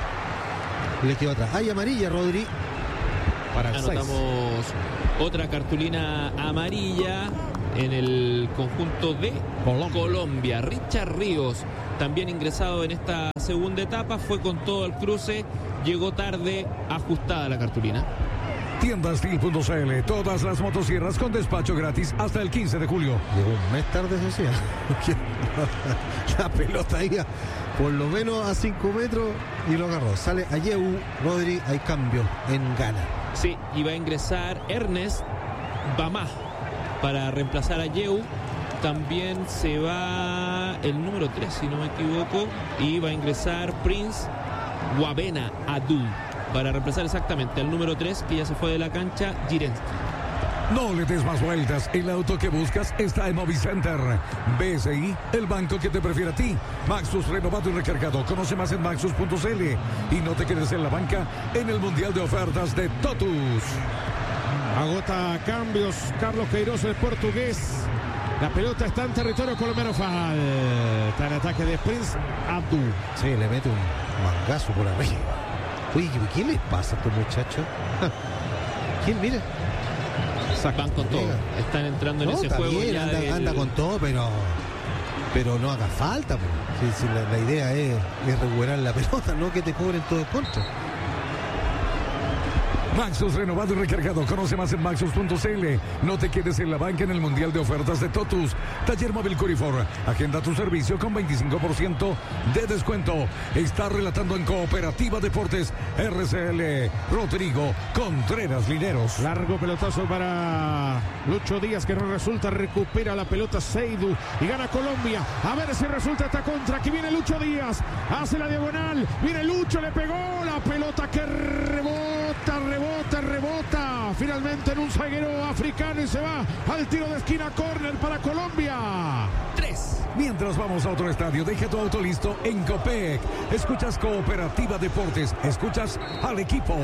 le quedó atrás. Hay amarilla, Rodri. Para anotamos otra cartulina amarilla en el conjunto de Colombia. Richard Ríos, también ingresado en esta segunda etapa, fue con todo el cruce, llegó tarde, ajustada la cartulina. Tiendastil.cl, todas las motosierras con despacho gratis hasta el 15 de julio. Llegó un mes tarde, eso sí. La pelota iba por lo menos a 5 metros y lo agarró. Sale Ayew, Rodri, hay cambio en Ghana. Sí, iba a ingresar Ernest Bamá para reemplazar a Ayew. También se va el número 3, si no me equivoco, y va a ingresar Prince Wabena Adu para reemplazar exactamente al número 3 que ya se fue de la cancha, Jirensky. No le des más vueltas, el auto que buscas está en Movicenter. BSI, el banco que te prefiere a ti. Maxus renovado y recargado, conoce más en maxus.cl y no te quedes en la banca en el Mundial de Ofertas de Totus. Agota cambios Carlos Queiroz, el portugués. La pelota está en territorio colombiano, falta en ataque de Prince Abdu. Sí, le mete un mangazo por arriba. Uy, ¿qué les pasa a estos muchachos? ¿Quién? Mira. Van con todo. Están entrando en ese juego. Bien, ya anda con todo, pero no haga falta. Si la idea es recuperar la pelota, no que te cobren todo en contra. Maxus renovado y recargado. Conoce más en maxus.cl. No te quedes en la banca en el Mundial de Ofertas de Totus. Taller Móvil Curifor. Agenda tu servicio con 25% de descuento. Está relatando en Cooperativa Deportes RCL Rodrigo Contreras Lineros. Largo pelotazo para Lucho Díaz, que no resulta. Recupera la pelota Seydou y gana Colombia. A ver si resulta esta contra. Aquí viene Lucho Díaz. Hace la diagonal. Viene Lucho, le pegó la pelota que rebota. Finalmente en un zaguero africano y se va al tiro de esquina, córner para Colombia. 3. Mientras vamos a otro estadio, deja tu auto listo en Copec. Escuchas Cooperativa Deportes, escuchas al equipo.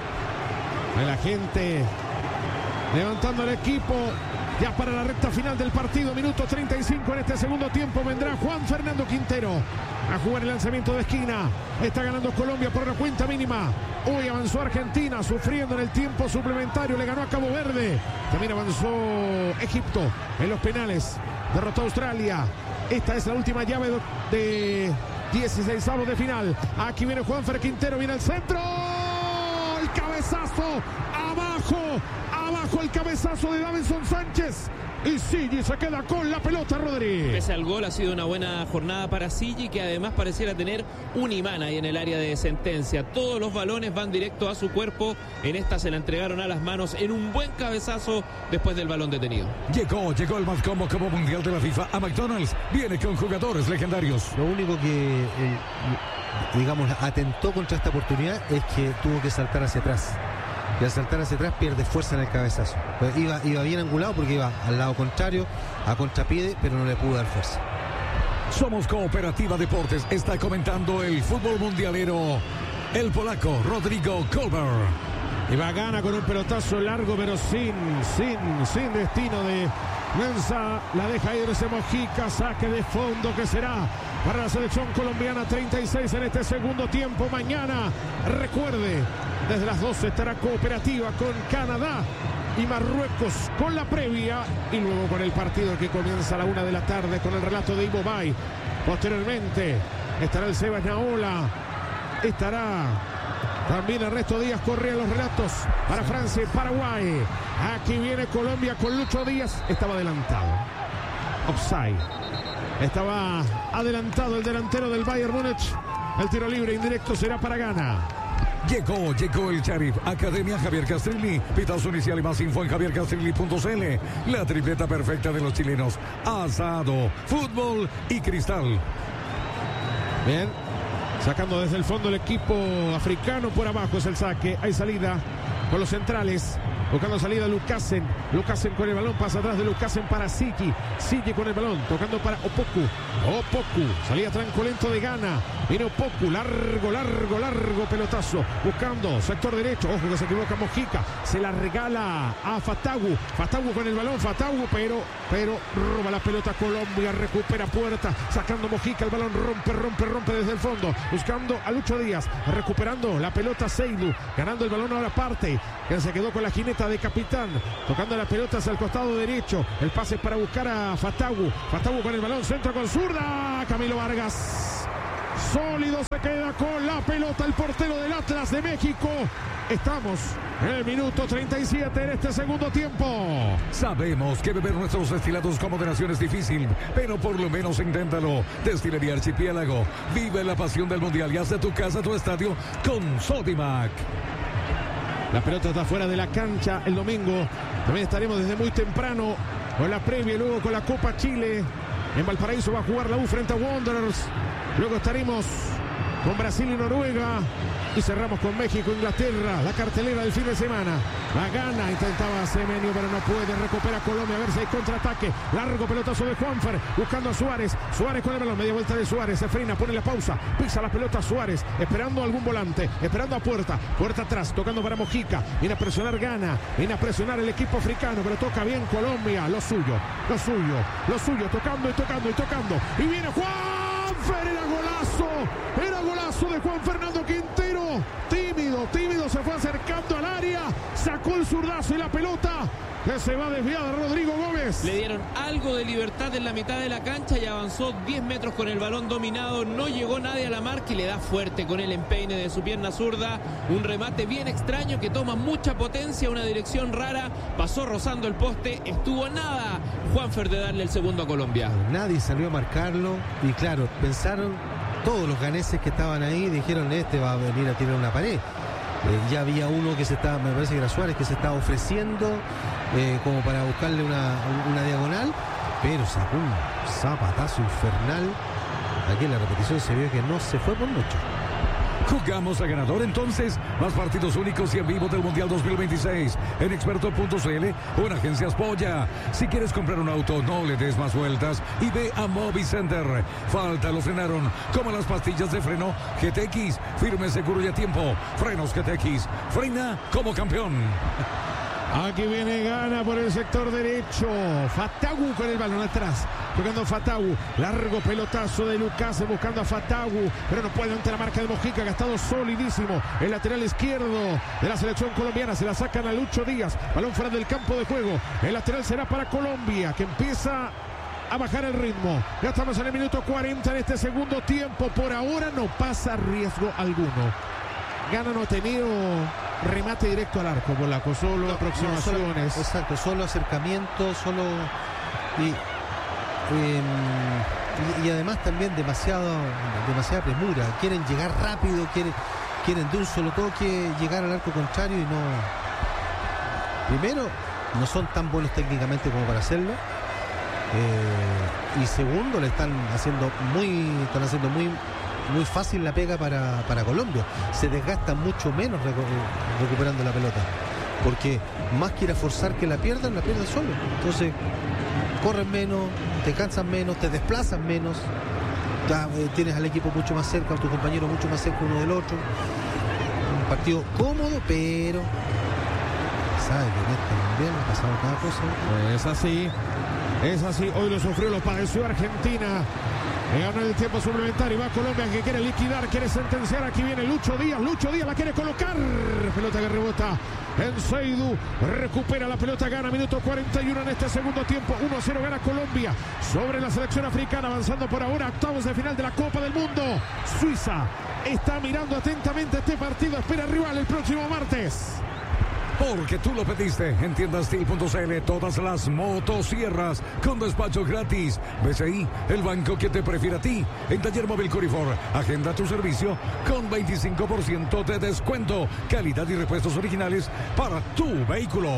La gente levantando el equipo ya para la recta final del partido. Minuto 35 en este segundo tiempo. Vendrá Juan Fernando Quintero a jugar el lanzamiento de esquina. Está ganando Colombia por la cuenta mínima. Hoy avanzó Argentina sufriendo en el tiempo suplementario. Le ganó a Cabo Verde. También avanzó Egipto en los penales. Derrotó a Australia. Esta es la última llave de 16avos de final. Aquí viene Juanfer Quintero. Viene al centro. El cabezazo. Abajo el cabezazo de Davinson Sánchez. Y Sigi se queda con la pelota, Rodri. Pese al gol, ha sido una buena jornada para Sigi, que además pareciera tener un imán ahí en el área de sentencia. Todos los balones van directo a su cuerpo. En esta se la entregaron a las manos en un buen cabezazo después del balón detenido. Llegó el más como mundial de la FIFA a McDonald's. Viene con jugadores legendarios. Lo único que, digamos, atentó contra esta oportunidad es que tuvo que saltar hacia atrás. Y al saltar hacia atrás pierde fuerza en el cabezazo. Pues iba bien angulado porque iba al lado contrario, a contrapié, pero no le pudo dar fuerza. Somos Cooperativa Deportes. Está comentando el fútbol mundialero el polaco Rodrigo Kolber. Y va gana con un pelotazo largo, pero sin destino de Mensa. La deja ir ese Mojica. Saque de fondo que será para la selección colombiana. 36 en este segundo tiempo. Mañana, recuerde, desde las 12 estará Cooperativa con Canadá y Marruecos con la previa. Y luego con el partido que comienza a la 1 de la tarde con el relato de Ivo Bay. Posteriormente estará el Sebas Naola. Estará también Ernesto Díaz Correa en los relatos para Francia y Paraguay. Aquí viene Colombia con Lucho Díaz. Estaba adelantado. Offside. Estaba adelantado el delantero del Bayern Múnich. El tiro libre indirecto será para Ghana. Llegó el Sheriff. Academia Javier Castrilli. Pitazo inicial y más info en javiercastrilli.cl. La tripleta perfecta de los chilenos. Asado, fútbol y cristal. Bien. Sacando desde el fondo el equipo africano. Por abajo es el saque. Hay salida con los centrales. Buscando salida Lucasen. Lucasen con el balón. Pasa atrás de Lucasen para Siki. Siki con el balón. Tocando para Opoku. Opoku. Salida trancolento de Ghana. Viene Opoku. Largo pelotazo. Buscando sector derecho. Ojo que se equivoca Mojica. Se la regala a Fatawu. Fatawu con el balón. Fatawu, pero roba la pelota Colombia. Recupera Puerta. Sacando Mojica. El balón rompe desde el fondo. Buscando a Lucho Díaz. Recuperando la pelota Seidu. Ganando el balón ahora parte. Que se quedó con la jineta de capitán, tocando la pelota hacia el costado derecho, el pase para buscar a Fatawu con el balón, centro con zurda, Camilo Vargas, sólido, se queda con la pelota el portero del Atlas de México. Estamos en el minuto 37 en este segundo tiempo. Sabemos que beber nuestros destilados con moderación es difícil, pero por lo menos inténtalo. Destilería Archipiélago, vive la pasión del mundial y haz de tu casa tu estadio con Sodimac. La pelota está fuera de la cancha el domingo. También estaremos desde muy temprano con la previa y luego con la Copa Chile. En Valparaíso va a jugar la U frente a Wanderers. Luego estaremos con Brasil y Noruega. Y cerramos con México, Inglaterra. La cartelera del fin de semana. La gana, intentaba Semenyo, pero no puede. Recupera Colombia, a ver si hay contraataque. Largo pelotazo de Juanfer, buscando a Suárez. Suárez con el balón, media vuelta de Suárez. Se frena, pone la pausa, pisa la pelota Suárez, esperando algún volante, esperando a Puerta. Puerta atrás, tocando para Mojica. Viene a presionar Ghana, viene a presionar el equipo africano, pero toca bien Colombia. Lo suyo, tocando. Y viene Juanfer, era golazo de Juan Fernando Quintero. Tímido, se fue acercando al área, sacó el zurdazo y la pelota que se va desviada. Rodrigo Gómez. Le dieron algo de libertad en la mitad de la cancha y avanzó 10 metros con el balón dominado. No llegó nadie a la marca y le da fuerte con el empeine de su pierna zurda. Un remate bien extraño que toma mucha potencia, una dirección rara. Pasó rozando el poste, estuvo nada Juanfer de darle el segundo a Colombia. Nadie salió a marcarlo y claro, pensaron todos los ganeses que estaban ahí, dijeron este va a venir a tirar una pared. Ya había uno que me parece que era Suárez, que se estaba ofreciendo como para buscarle una diagonal, pero sacó un zapatazo infernal. Aquí en la repetición se vio que no se fue por mucho. Jugamos a ganador entonces. Más partidos únicos y en vivo del Mundial 2026 en experto.cl o en Agencias Polla. Si quieres comprar un auto, no le des más vueltas y ve a Movicenter. Falta, lo frenaron, como las pastillas de freno GTX. Firme, seguro y a tiempo. Frenos GTX. Frena como campeón. Aquí viene Ghana por el sector derecho. Fatawu con el balón atrás. Tocando Fatawu. Largo pelotazo de Lucas buscando a Fatawu. Pero no puede ante la marca de Mojica, que ha estado solidísimo. El lateral izquierdo de la selección colombiana. Se la sacan a Lucho Díaz. Balón fuera del campo de juego. El lateral será para Colombia, que empieza a bajar el ritmo. Ya estamos en el minuto 40 en este segundo tiempo. Por ahora no pasa riesgo alguno. Ghana no ha tenido remate directo al arco, Polaco, solo aproximaciones. Solo acercamiento, y además también demasiada premura. Quieren llegar rápido, quieren de un solo toque llegar al arco contrario y no. Primero, no son tan buenos técnicamente como para hacerlo. Y segundo, le están haciendo muy fácil la pega para Colombia. Se desgasta mucho menos recuperando la pelota, porque más que ir a forzar que la pierdan solo. Entonces corren menos, te cansan menos, te desplazan menos. Ya, tienes al equipo mucho más cerca, a tu compañero mucho más cerca uno del otro. Un partido cómodo, pero sabes que en este mundial ha pasado cada cosa. Es así, hoy lo sufrió, lo padeció Argentina. Ganó el tiempo suplementario, va Colombia, que quiere liquidar, quiere sentenciar. Aquí viene Lucho Díaz la quiere colocar. Pelota que rebota en Seidu, recupera la pelota, gana minuto 41 en este segundo tiempo. 1-0 gana Colombia sobre la selección africana, avanzando por ahora octavos de final de la Copa del Mundo. Suiza está mirando atentamente este partido, espera rival el próximo martes. porque tú lo pediste. En tiendastil.cl, todas las motosierras con despacho gratis. BCI, el banco que te prefiere a ti. En Taller Móvil Corifor, agenda tu servicio con 25% de descuento. Calidad y repuestos originales para tu vehículo.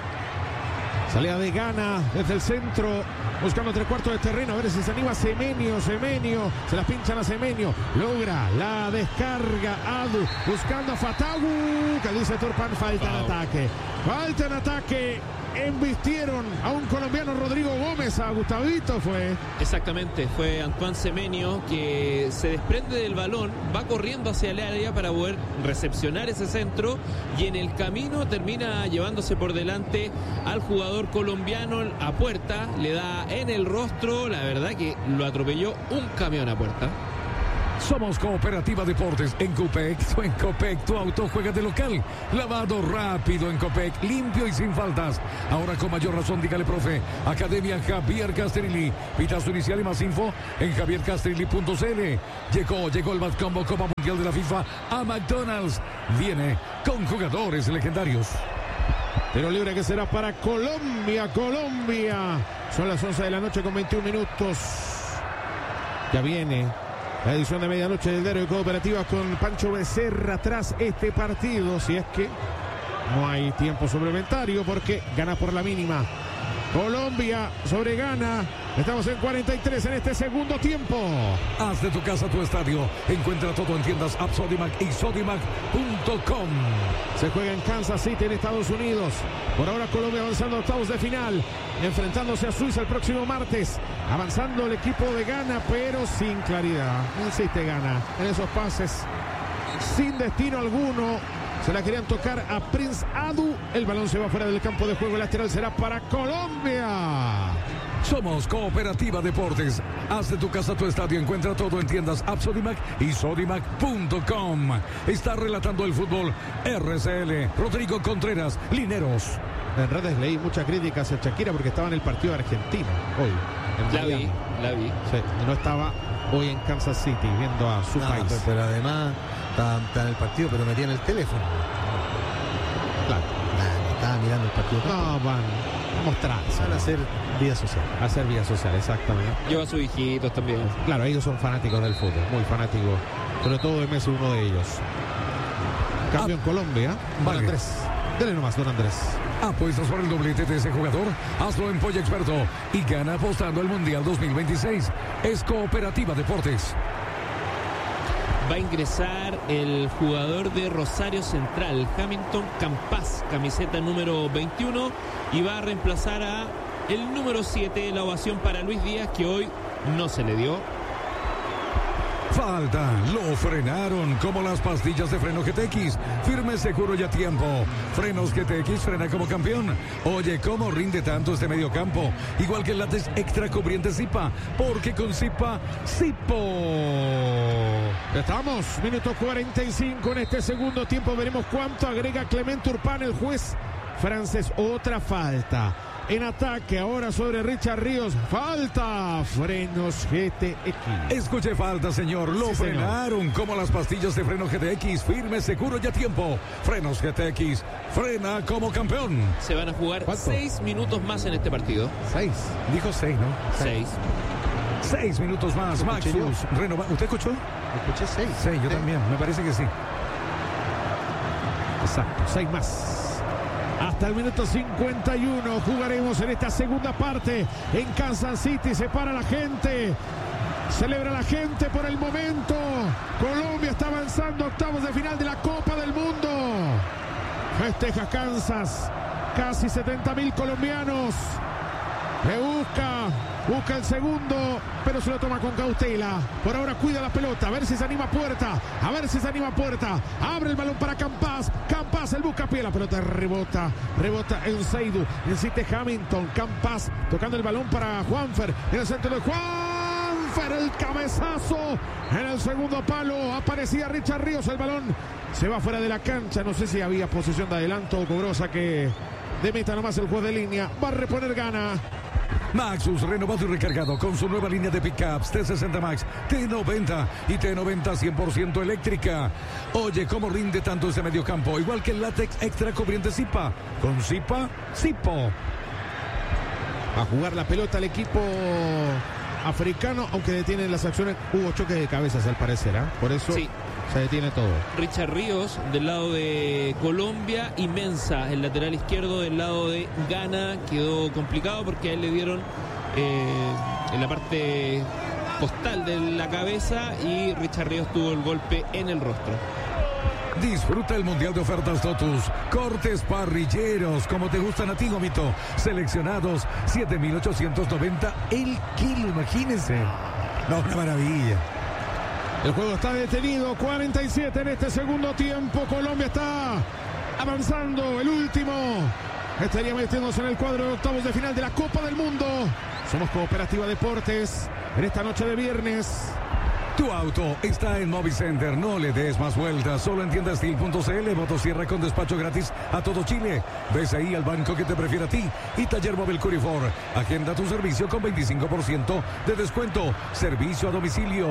Salida de Gana desde el centro, buscando 3/4 de terreno, a ver si se anima Semenyo, se las pinchan a Semenyo, logra la descarga Adu, buscando a Fatagu, que dice Turpan, falta en ataque, embistieron a un colombiano, Rodrigo Gómez, a Gustavito fue. Exactamente, fue Antoine Semenyo que se desprende del balón, va corriendo hacia el área para poder recepcionar ese centro y en el camino termina llevándose por delante al jugador colombiano a puerta, le da en el rostro, la verdad que lo atropelló un camión a puerta. Somos Cooperativa Deportes. En Copec tu auto juega de local. Lavado rápido en Copec, limpio y sin faltas. Ahora con mayor razón, dígale, profe. Academia Javier Castrilli. Pitazo inicial y más info en javiercastrilli.cl. Llegó el Bad Combo Copa Mundial de la FIFA a McDonald's. Viene con jugadores legendarios. Tiro libre que será para Colombia. Son las 11 de la noche con 21 minutos. Ya viene la edición de medianoche del Derby Cooperativa con Pancho Becerra tras este partido. Si es que no hay tiempo suplementario porque gana por la mínima. Colombia sobre Ghana. Estamos en 43 en este segundo tiempo. Haz de tu casa tu estadio. Encuentra todo en tiendas App Sodimac y Sodimac.com. Se juega en Kansas City, en Estados Unidos. Por ahora Colombia avanzando a octavos de final, enfrentándose a Suiza el próximo martes. Avanzando el equipo de Ghana, pero sin claridad. Insiste Ghana en esos pases, sin destino alguno. Se la querían tocar a Prince Adu. El balón se va fuera del campo de juego. El lateral será para Colombia. Somos Cooperativa Deportes. Haz de tu casa tu estadio. Encuentra todo en tiendas App Sodimac y Sodimac.com. Está relatando el fútbol RCL. Rodrigo Contreras, Lineros. En redes leí muchas críticas a Shakira porque estaba en el partido de Argentina hoy. La vi. Sí, no estaba hoy en Kansas City viendo a su país. Pero además estaba en el partido, pero metía en el teléfono. Claro. Estaba mirando el partido. No, van a mostrarse. Van a hacer vía social. A hacer vía social, exactamente. Lleva a sus hijitos también. Claro, ellos son fanáticos del fútbol, muy fanáticos. Sobre todo de Messi, uno de ellos. Cambio en Colombia. Don Andrés. Dele nomás, don Andrés. Apuestas por el doblete de ese jugador. Hazlo en Polla Experto y gana apostando al Mundial 2026. Es Cooperativa Deportes. Va a ingresar el jugador de Rosario Central, Hamilton Campas, camiseta número 21, y va a reemplazar a el número 7, la ovación para Luis Díaz, que hoy no se le dio. Falta, lo frenaron como las pastillas de freno GTX. Firme, seguro y a tiempo. Frenos GTX, frena como campeón. Oye, ¿cómo rinde tanto este mediocampo? Igual que el látex extra cubriente Zipa, porque con Zipa, Zipo. Estamos, minuto 45 en este segundo tiempo. Veremos cuánto agrega Clement Turpin, el juez francés. Otra falta. En ataque ahora sobre Richard Ríos. Falta. Frenos GTX. Escuche, falta, señor. Lo frenaron, señor, como las pastillas de freno GTX. Firme, seguro y a tiempo. Frenos GTX. Frena como campeón. Se van a jugar 6 minutos más en este partido. 6. Dijo 6, ¿no? 6. 6 minutos más. Maxus. ¿Usted escuchó? Escuché 6. 6, yo también. Me parece que sí. Exacto. 6 más. Hasta el minuto 51 jugaremos en esta segunda parte en Kansas City. Se para la gente, celebra la gente por el momento. Colombia está avanzando a octavos de final de la Copa del Mundo. Festeja Kansas, casi 70.000 colombianos. Le busca el segundo, pero se lo toma con cautela. Por ahora cuida la pelota, a ver si se anima Puerta. Abre el balón para Campas. El buscapié, la pelota rebota en Seidu. Insiste Hamilton. Campas tocando el balón para Juanfer. En el centro de Juanfer, el cabezazo. En el segundo palo aparecía Richard Ríos. El balón se va fuera de la cancha. No sé si había posición de adelanto o cobró saque de meta nomás el juez de línea. Va a reponer Ghana. Maxus, renovado y recargado con su nueva línea de pickups T60 Max, T90 y T90 100% eléctrica. Oye, cómo rinde tanto ese mediocampo, igual que el látex extra cubriente Zipa. Con Zipa, Zipo. A jugar la pelota al equipo africano, aunque detienen las acciones. Hubo choque de cabezas al parecer, por eso sí. Se detiene todo. Richard Ríos del lado de Colombia y Mensah, el lateral izquierdo del lado de Ghana, quedó complicado porque a él le dieron en la parte costal de la cabeza y Richard Ríos tuvo el golpe en el rostro. Disfruta el Mundial de Ofertas Totus. Cortes parrilleros, como te gustan a ti, Gomito. Seleccionados, 7.890 el kilo, imagínense. No, una maravilla. El juego está detenido, 47 en este segundo tiempo. Colombia está avanzando, el último. Estaría metiéndose en el cuadro de octavos de final de la Copa del Mundo. Somos Cooperativa Deportes en esta noche de viernes. Tu auto está en Movicenter, no le des más vueltas, solo en tiendastil.cl, motosierra con despacho gratis a todo Chile. Ves ahí al banco que te prefiere a ti y Taller Móvil Curifor. Agenda tu servicio con 25% de descuento, servicio a domicilio.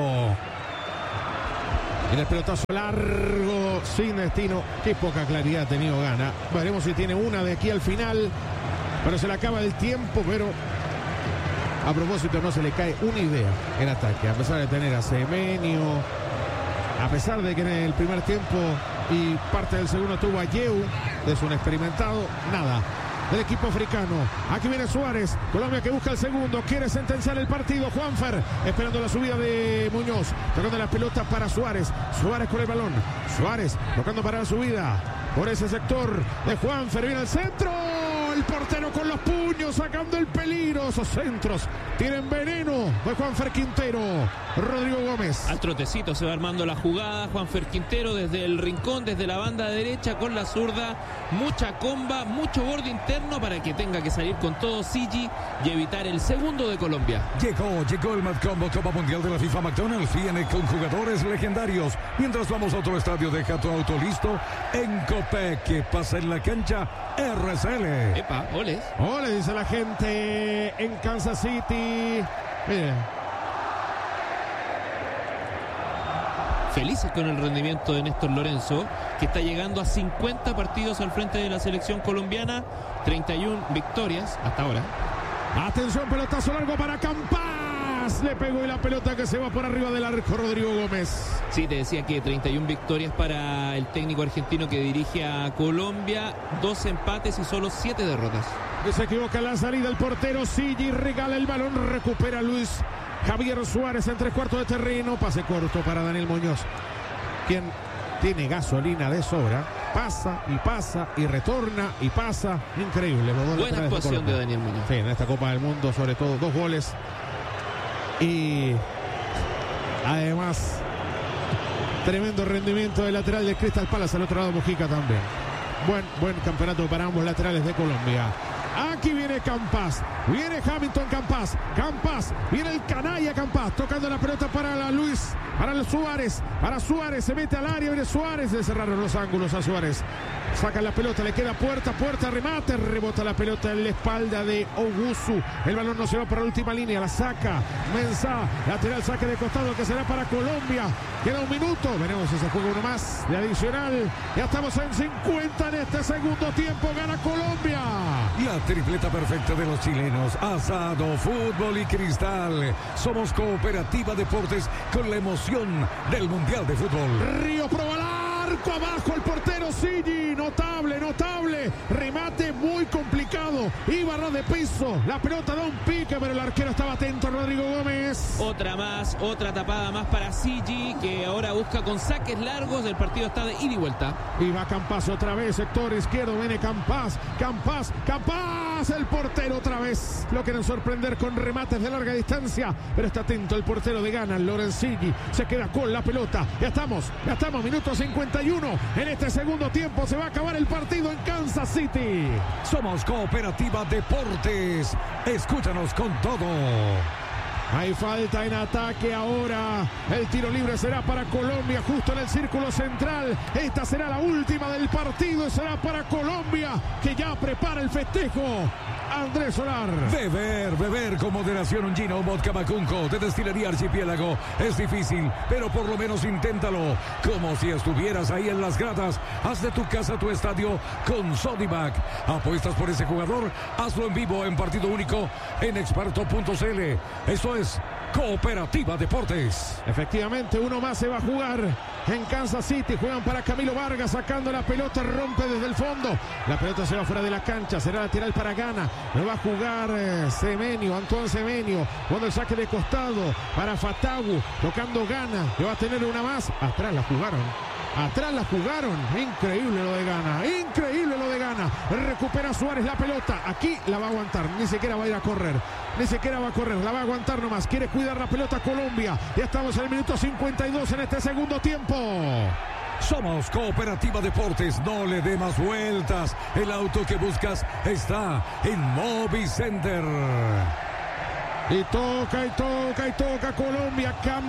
En el pelotazo largo, sin destino, qué poca claridad ha tenido Ghana. Veremos si tiene una de aquí al final, pero se le acaba el tiempo, pero... A propósito, no se le cae una idea en ataque, a pesar de tener a Semenyo, a pesar de que en el primer tiempo y parte del segundo tuvo a Yeu, es un experimentado, nada del equipo africano. Aquí viene Suárez, Colombia que busca el segundo, quiere sentenciar el partido. Juanfer esperando la subida de Muñoz, tocando la pelota para Suárez, Suárez con el balón, Suárez tocando para la subida por ese sector de Juanfer, viene al centro. El portero con los puños, sacando el peligro. Esos centros tienen veneno de Juanfer Quintero. Rodrigo Gómez. Al trotecito se va armando la jugada. Juanfer Quintero desde el rincón, desde la banda derecha con la zurda. Mucha comba, mucho borde interno para que tenga que salir con todo Sigi y evitar el segundo de Colombia. Llegó el Mad Combo Copa Mundial de la FIFA McDonald's. Viene con jugadores legendarios. Mientras vamos a otro estadio, deja tu auto listo en Copec, que pasa en la cancha RCL. Epa, ole. Ole, dice la gente en Kansas City. Miren. Felices con el rendimiento de Néstor Lorenzo, que está llegando a 50 partidos al frente de la selección colombiana, 31 victorias hasta ahora. Atención, pelotazo largo para Campas. Le pegó y la pelota que se va por arriba del arco, Rodrigo Gómez. Sí, te decía que 31 victorias para el técnico argentino que dirige a Colombia, 2 empates y solo 7 derrotas. Se equivoca en la salida el portero, Sigi regala el balón, recupera Luis Javier Suárez en 3/4 de terreno, pase corto para Daniel Muñoz, quien tiene gasolina de sobra, pasa y retorna y pasa, increíble. Buena actuación de Daniel Muñoz. Sí, en esta Copa del Mundo, sobre todo 2 goles y además tremendo rendimiento del lateral de Crystal Palace, al otro lado Mujica también. Buen campeonato para ambos laterales de Colombia. Aquí viene Campas, viene Hamilton Campas, viene el canalla Campas, tocando la pelota para Luis, para Suárez, se mete al área, viene Suárez, le cerraron los ángulos a Suárez, saca la pelota, le queda puerta, remate, rebota la pelota en la espalda de Ogusu, el balón no se va para la última línea, la saca Mensah, lateral, saque de costado que será para Colombia, queda 1 minuto, veremos si se juega uno más de adicional, ya estamos en 50 en este segundo tiempo, gana Colombia. La tripleta perfecta de los chilenos, asado, fútbol y cristal. Somos Cooperativa Deportes con la emoción del Mundial de Fútbol. Río probó al arco, abajo el portero Sigi, notable, remate muy complicado, iba a ras de piso, la pelota da un pique, pero el arquero estaba atento, Rodrigo Gómez. Otra tapada más para Sigi, que ahora busca con saques largos, el partido está de ida y vuelta. Y va Campas otra vez, sector izquierdo, viene Campas, el portero otra vez, lo quieren sorprender con remates de larga distancia, pero está atento el portero de Ghana, Lorenzini, se queda con la pelota, ya estamos, minuto 51, en este segundo tiempo se va a acabar el partido en Kansas City. Somos Cooperativa Deportes, escúchanos con todo. Hay falta en ataque ahora. El tiro libre será para Colombia, justo en el círculo central. Esta será la última del partido y será para Colombia, que ya prepara el festejo. Andrés Solar. Beber con moderación un gin o vodka Macunco de Destilería Archipiélago. Es difícil, pero por lo menos inténtalo. Como si estuvieras ahí en las gradas. Haz de tu casa tu estadio con Sodimac. ¿Apuestas por ese jugador? Hazlo en vivo en partido único en experto.cl. Esto es Cooperativa Deportes. Efectivamente, uno más se va a jugar en Kansas City. Juegan para Camilo Vargas, sacando la pelota, rompe desde el fondo. La pelota se va fuera de la cancha, será lateral para Ghana. Lo va a jugar Semenyo, Antoine Semenyo. Cuando el saque de costado para Fatawu, tocando Ghana. Le va a tener una más. Atrás la jugaron. Increíble lo de Ghana. Increíble lo de Ghana. Recupera Suárez la pelota. Aquí la va a aguantar. Ni siquiera va a ir a correr. La va a aguantar nomás. Quiere cuidar la pelota Colombia. Ya estamos en el minuto 52 en este segundo tiempo. Somos Cooperativa Deportes, no le dé más vueltas. El auto que buscas está en Movicenter. Y toca Colombia.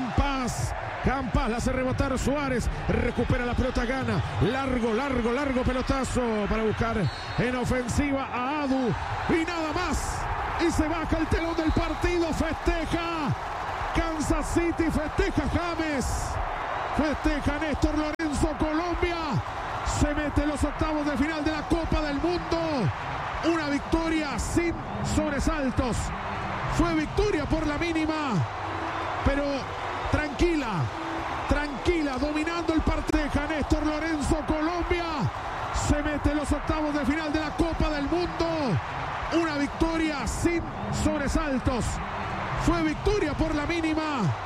Campas la hace rebotar Suárez. Recupera la pelota Ghana. Largo pelotazo para buscar en ofensiva a Adu. Y nada más. Y se baja el telón del partido. Festeja Kansas City. Festeja James. Festeja Néstor Lorenzo. Colombia se mete en los octavos de final de la Copa del Mundo. Una victoria sin sobresaltos. Fue victoria por la mínima, pero tranquila, dominando el partido. Néstor Lorenzo. Colombia se mete en los octavos de final de la Copa del Mundo. Una victoria sin sobresaltos. Fue victoria por la mínima.